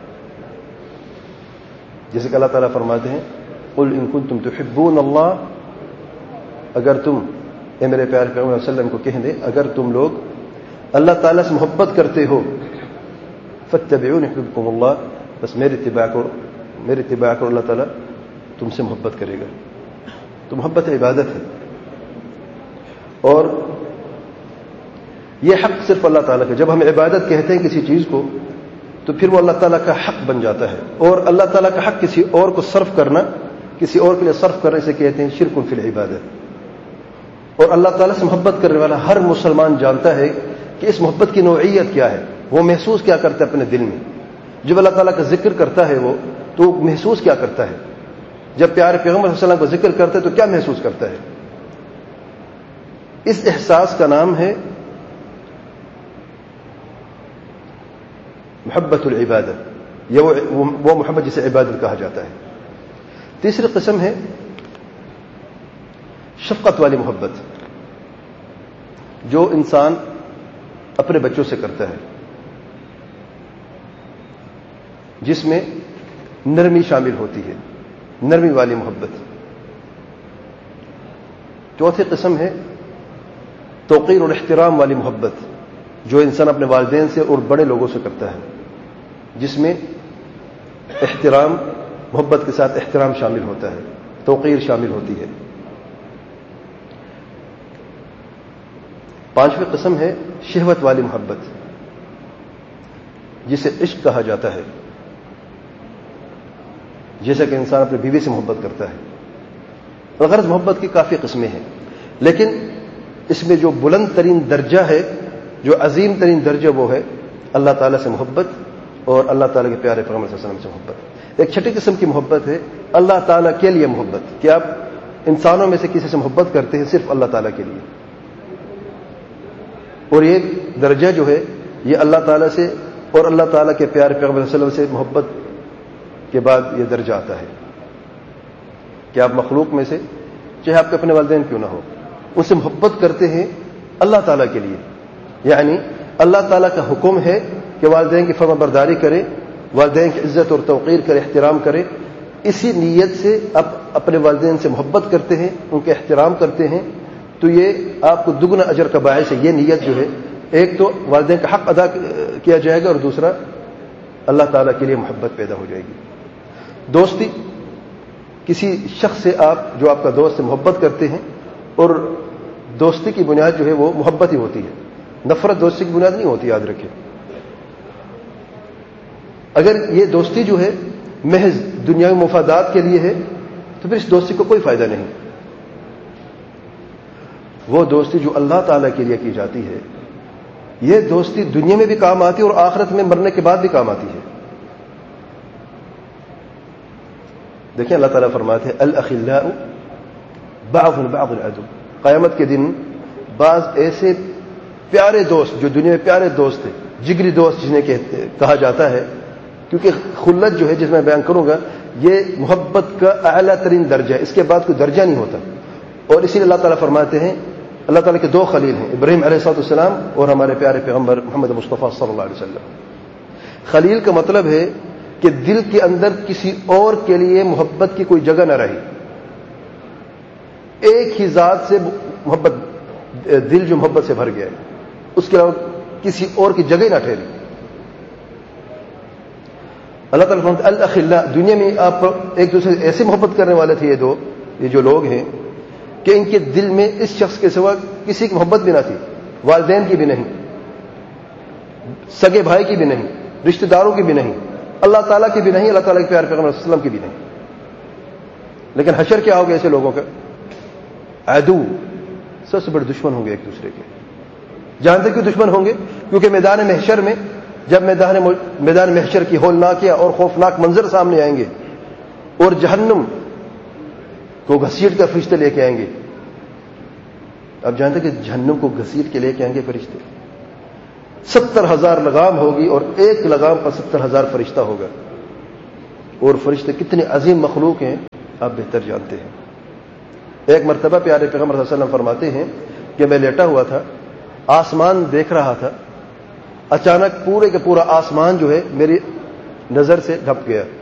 جیسے کہ اللہ تعالیٰ فرماتے ہیں قل ان کنتم تحبون اللہ، اگر تم، اے میرے پیارے پیغمبر صلی اللہ علیہ وسلم کو کہہ دیں اگر تم لوگ اللہ تعالیٰ سے محبت کرتے ہو فاتبعونی یحببکم اللہ، بس میرے اتباع کرو، میرے اتباع کرو، اللہ تعالیٰ تم سے محبت کرے گا۔ تو محبت عبادت ہے، اور یہ حق صرف اللہ تعالیٰ کا۔ جب ہم عبادت کہتے ہیں کسی چیز کو تو پھر وہ اللہ تعالیٰ کا حق بن جاتا ہے، اور اللہ تعالیٰ کا حق کسی اور کو صرف کرنا، کسی اور کے لیے صرف کرنے سے کہتے ہیں شرک فی العبادت۔ اور اللہ تعالیٰ سے محبت کرنے والا ہر مسلمان جانتا ہے کہ اس محبت کی نوعیت کیا ہے، وہ محسوس کیا کرتا ہے اپنے دل میں۔ جب اللہ تعالیٰ کا ذکر کرتا ہے وہ تو محسوس کیا کرتا ہے، جب پیارے پیغمبر صلی اللہ علیہ وسلم کو ذکر کرتا ہے تو کیا محسوس کرتا ہے؟ اس احساس کا نام ہے محبت العبادت، یہ وہ محبت جسے عبادت کہا جاتا ہے۔ تیسری قسم ہے شفقت والی محبت، جو انسان اپنے بچوں سے کرتا ہے، جس میں نرمی شامل ہوتی ہے، نرمی والی محبت۔ چوتھی قسم ہے توقیر اور احترام والی محبت، جو انسان اپنے والدین سے اور بڑے لوگوں سے کرتا ہے، جس میں احترام، محبت کے ساتھ احترام شامل ہوتا ہے، توقیر شامل ہوتی ہے۔ پانچویں قسم ہے شہوت والی محبت، جسے عشق کہا جاتا ہے، جیسا کہ انسان اپنی بیوی سے محبت کرتا ہے۔ غرض محبت کی کافی قسمیں ہیں، لیکن اس میں جو بلند ترین درجہ ہے، جو عظیم ترین درجہ، وہ ہے اللہ تعالیٰ سے محبت اور اللہ تعالیٰ کے پیارے پیغمبر صلی اللہ علیہ وسلم سے محبت۔ ایک چھٹی قسم کی محبت ہے اللہ تعالیٰ کے لیے محبت، کہ آپ انسانوں میں سے کسی سے محبت کرتے ہیں صرف اللہ تعالیٰ کے لیے، اور یہ درجہ جو ہے یہ اللہ تعالیٰ سے اور اللہ تعالیٰ کے پیارے پیغمبر صلی اللہ علیہ وسلم سے محبت کے بعد یہ درجہ آتا ہے کہ آپ مخلوق میں سے، چاہے آپ کے اپنے والدین کیوں نہ ہو، ان سے محبت کرتے ہیں اللہ تعالیٰ کے لیے۔ یعنی اللہ تعالیٰ کا حکم ہے کہ والدین کی فرما برداری کرے، والدین کی عزت اور توقیر کرے، احترام کرے، اسی نیت سے آپ اپنے والدین سے محبت کرتے ہیں، ان کے احترام کرتے ہیں، تو یہ آپ کو دگنا اجر کا باعث ہے۔ یہ نیت جو ہے، ایک تو والدین کا حق ادا کیا جائے گا، اور دوسرا اللہ تعالیٰ کے لیے محبت پیدا ہو جائے گی۔ دوستی، کسی شخص سے آپ، جو آپ کا دوست ہے، محبت کرتے ہیں، اور دوستی کی بنیاد جو ہے وہ محبت ہی ہوتی ہے، نفرت دوستی کی بنیاد نہیں ہوتی، یاد رکھیں۔ اگر یہ دوستی جو ہے محض دنیاوی مفادات کے لیے ہے تو پھر اس دوستی کو کوئی فائدہ نہیں۔ وہ دوستی جو اللہ تعالیٰ کے لیے کی جاتی ہے، یہ دوستی دنیا میں بھی کام آتی ہے اور آخرت میں مرنے کے بعد بھی کام آتی ہے۔ دیکھیں اللہ تعالیٰ فرماتے ہیں الاخلاء بعض بعض عدو، قیامت کے دن بعض ایسے پیارے دوست، جو دنیا میں پیارے دوست ہیں، جگری دوست جنہیں کہا جاتا ہے، کیونکہ خلت جو ہے، جس میں بیان کروں گا، یہ محبت کا اعلیٰ ترین درجہ ہے، اس کے بعد کوئی درجہ نہیں ہوتا۔ اور اسی لیے اللہ تعالیٰ فرماتے ہیں، اللہ تعالیٰ کے دو خلیل ہیں، ابراہیم علیہ الصلوۃ والسلام اور ہمارے پیارے پیغمبر محمد مصطفیٰ صلی اللہ علیہ وسلم۔ خلیل کا مطلب ہے کہ دل کے اندر کسی اور کے لیے محبت کی کوئی جگہ نہ رہی، ایک ہی ذات سے محبت، دل جو محبت سے بھر گیا ہے، اس کے علاوہ کسی اور کی جگہ نہ ٹھہری۔ اللہ تعالیٰ فرماتے ہیں الاخلاء، دنیا میں آپ ایک دوسرے سے ایسے محبت کرنے والے تھے یہ دو، یہ جو لوگ ہیں، کہ ان کے دل میں اس شخص کے سوا کسی کی محبت بھی نہ تھی، والدین کی بھی نہیں، سگے بھائی کی بھی نہیں، رشتہ داروں کی بھی نہیں، اللہ تعالیٰ کی بھی نہیں، اللہ تعالیٰ کے پیارے پیغمبر صلی اللہ علیہ وسلم کی بھی نہیں۔ لیکن حشر کیا ہوگا ایسے لوگوں کا؟ عدو، سب سے بڑے دشمن ہوں گے ایک دوسرے کے۔ جانتے کیوں دشمن ہوں گے؟ کیونکہ میدان محشر میں، جب میدان میدان محشر کی ہولناک اور خوفناک منظر سامنے آئیں گے، اور جہنم کو گھسیٹ کر فرشتے لے کے آئیں گے، آپ جانتے کہ جہنم کو گھسیٹ کے لے کے آئیں گے فرشتے. ستر ہزار لگام ہوگی اور ایک لگام پر ستر ہزار فرشتہ ہوگا. اور فرشتے کتنے عظیم مخلوق ہیں آپ بہتر جانتے ہیں. ایک مرتبہ پیارے پیغمبر صلی اللہ علیہ وسلم فرماتے ہیں کہ میں لیٹا ہوا تھا, آسمان دیکھ رہا تھا, اچانک پورے کے پورا آسمان جو ہے میری نظر سے ڈھپ گیا.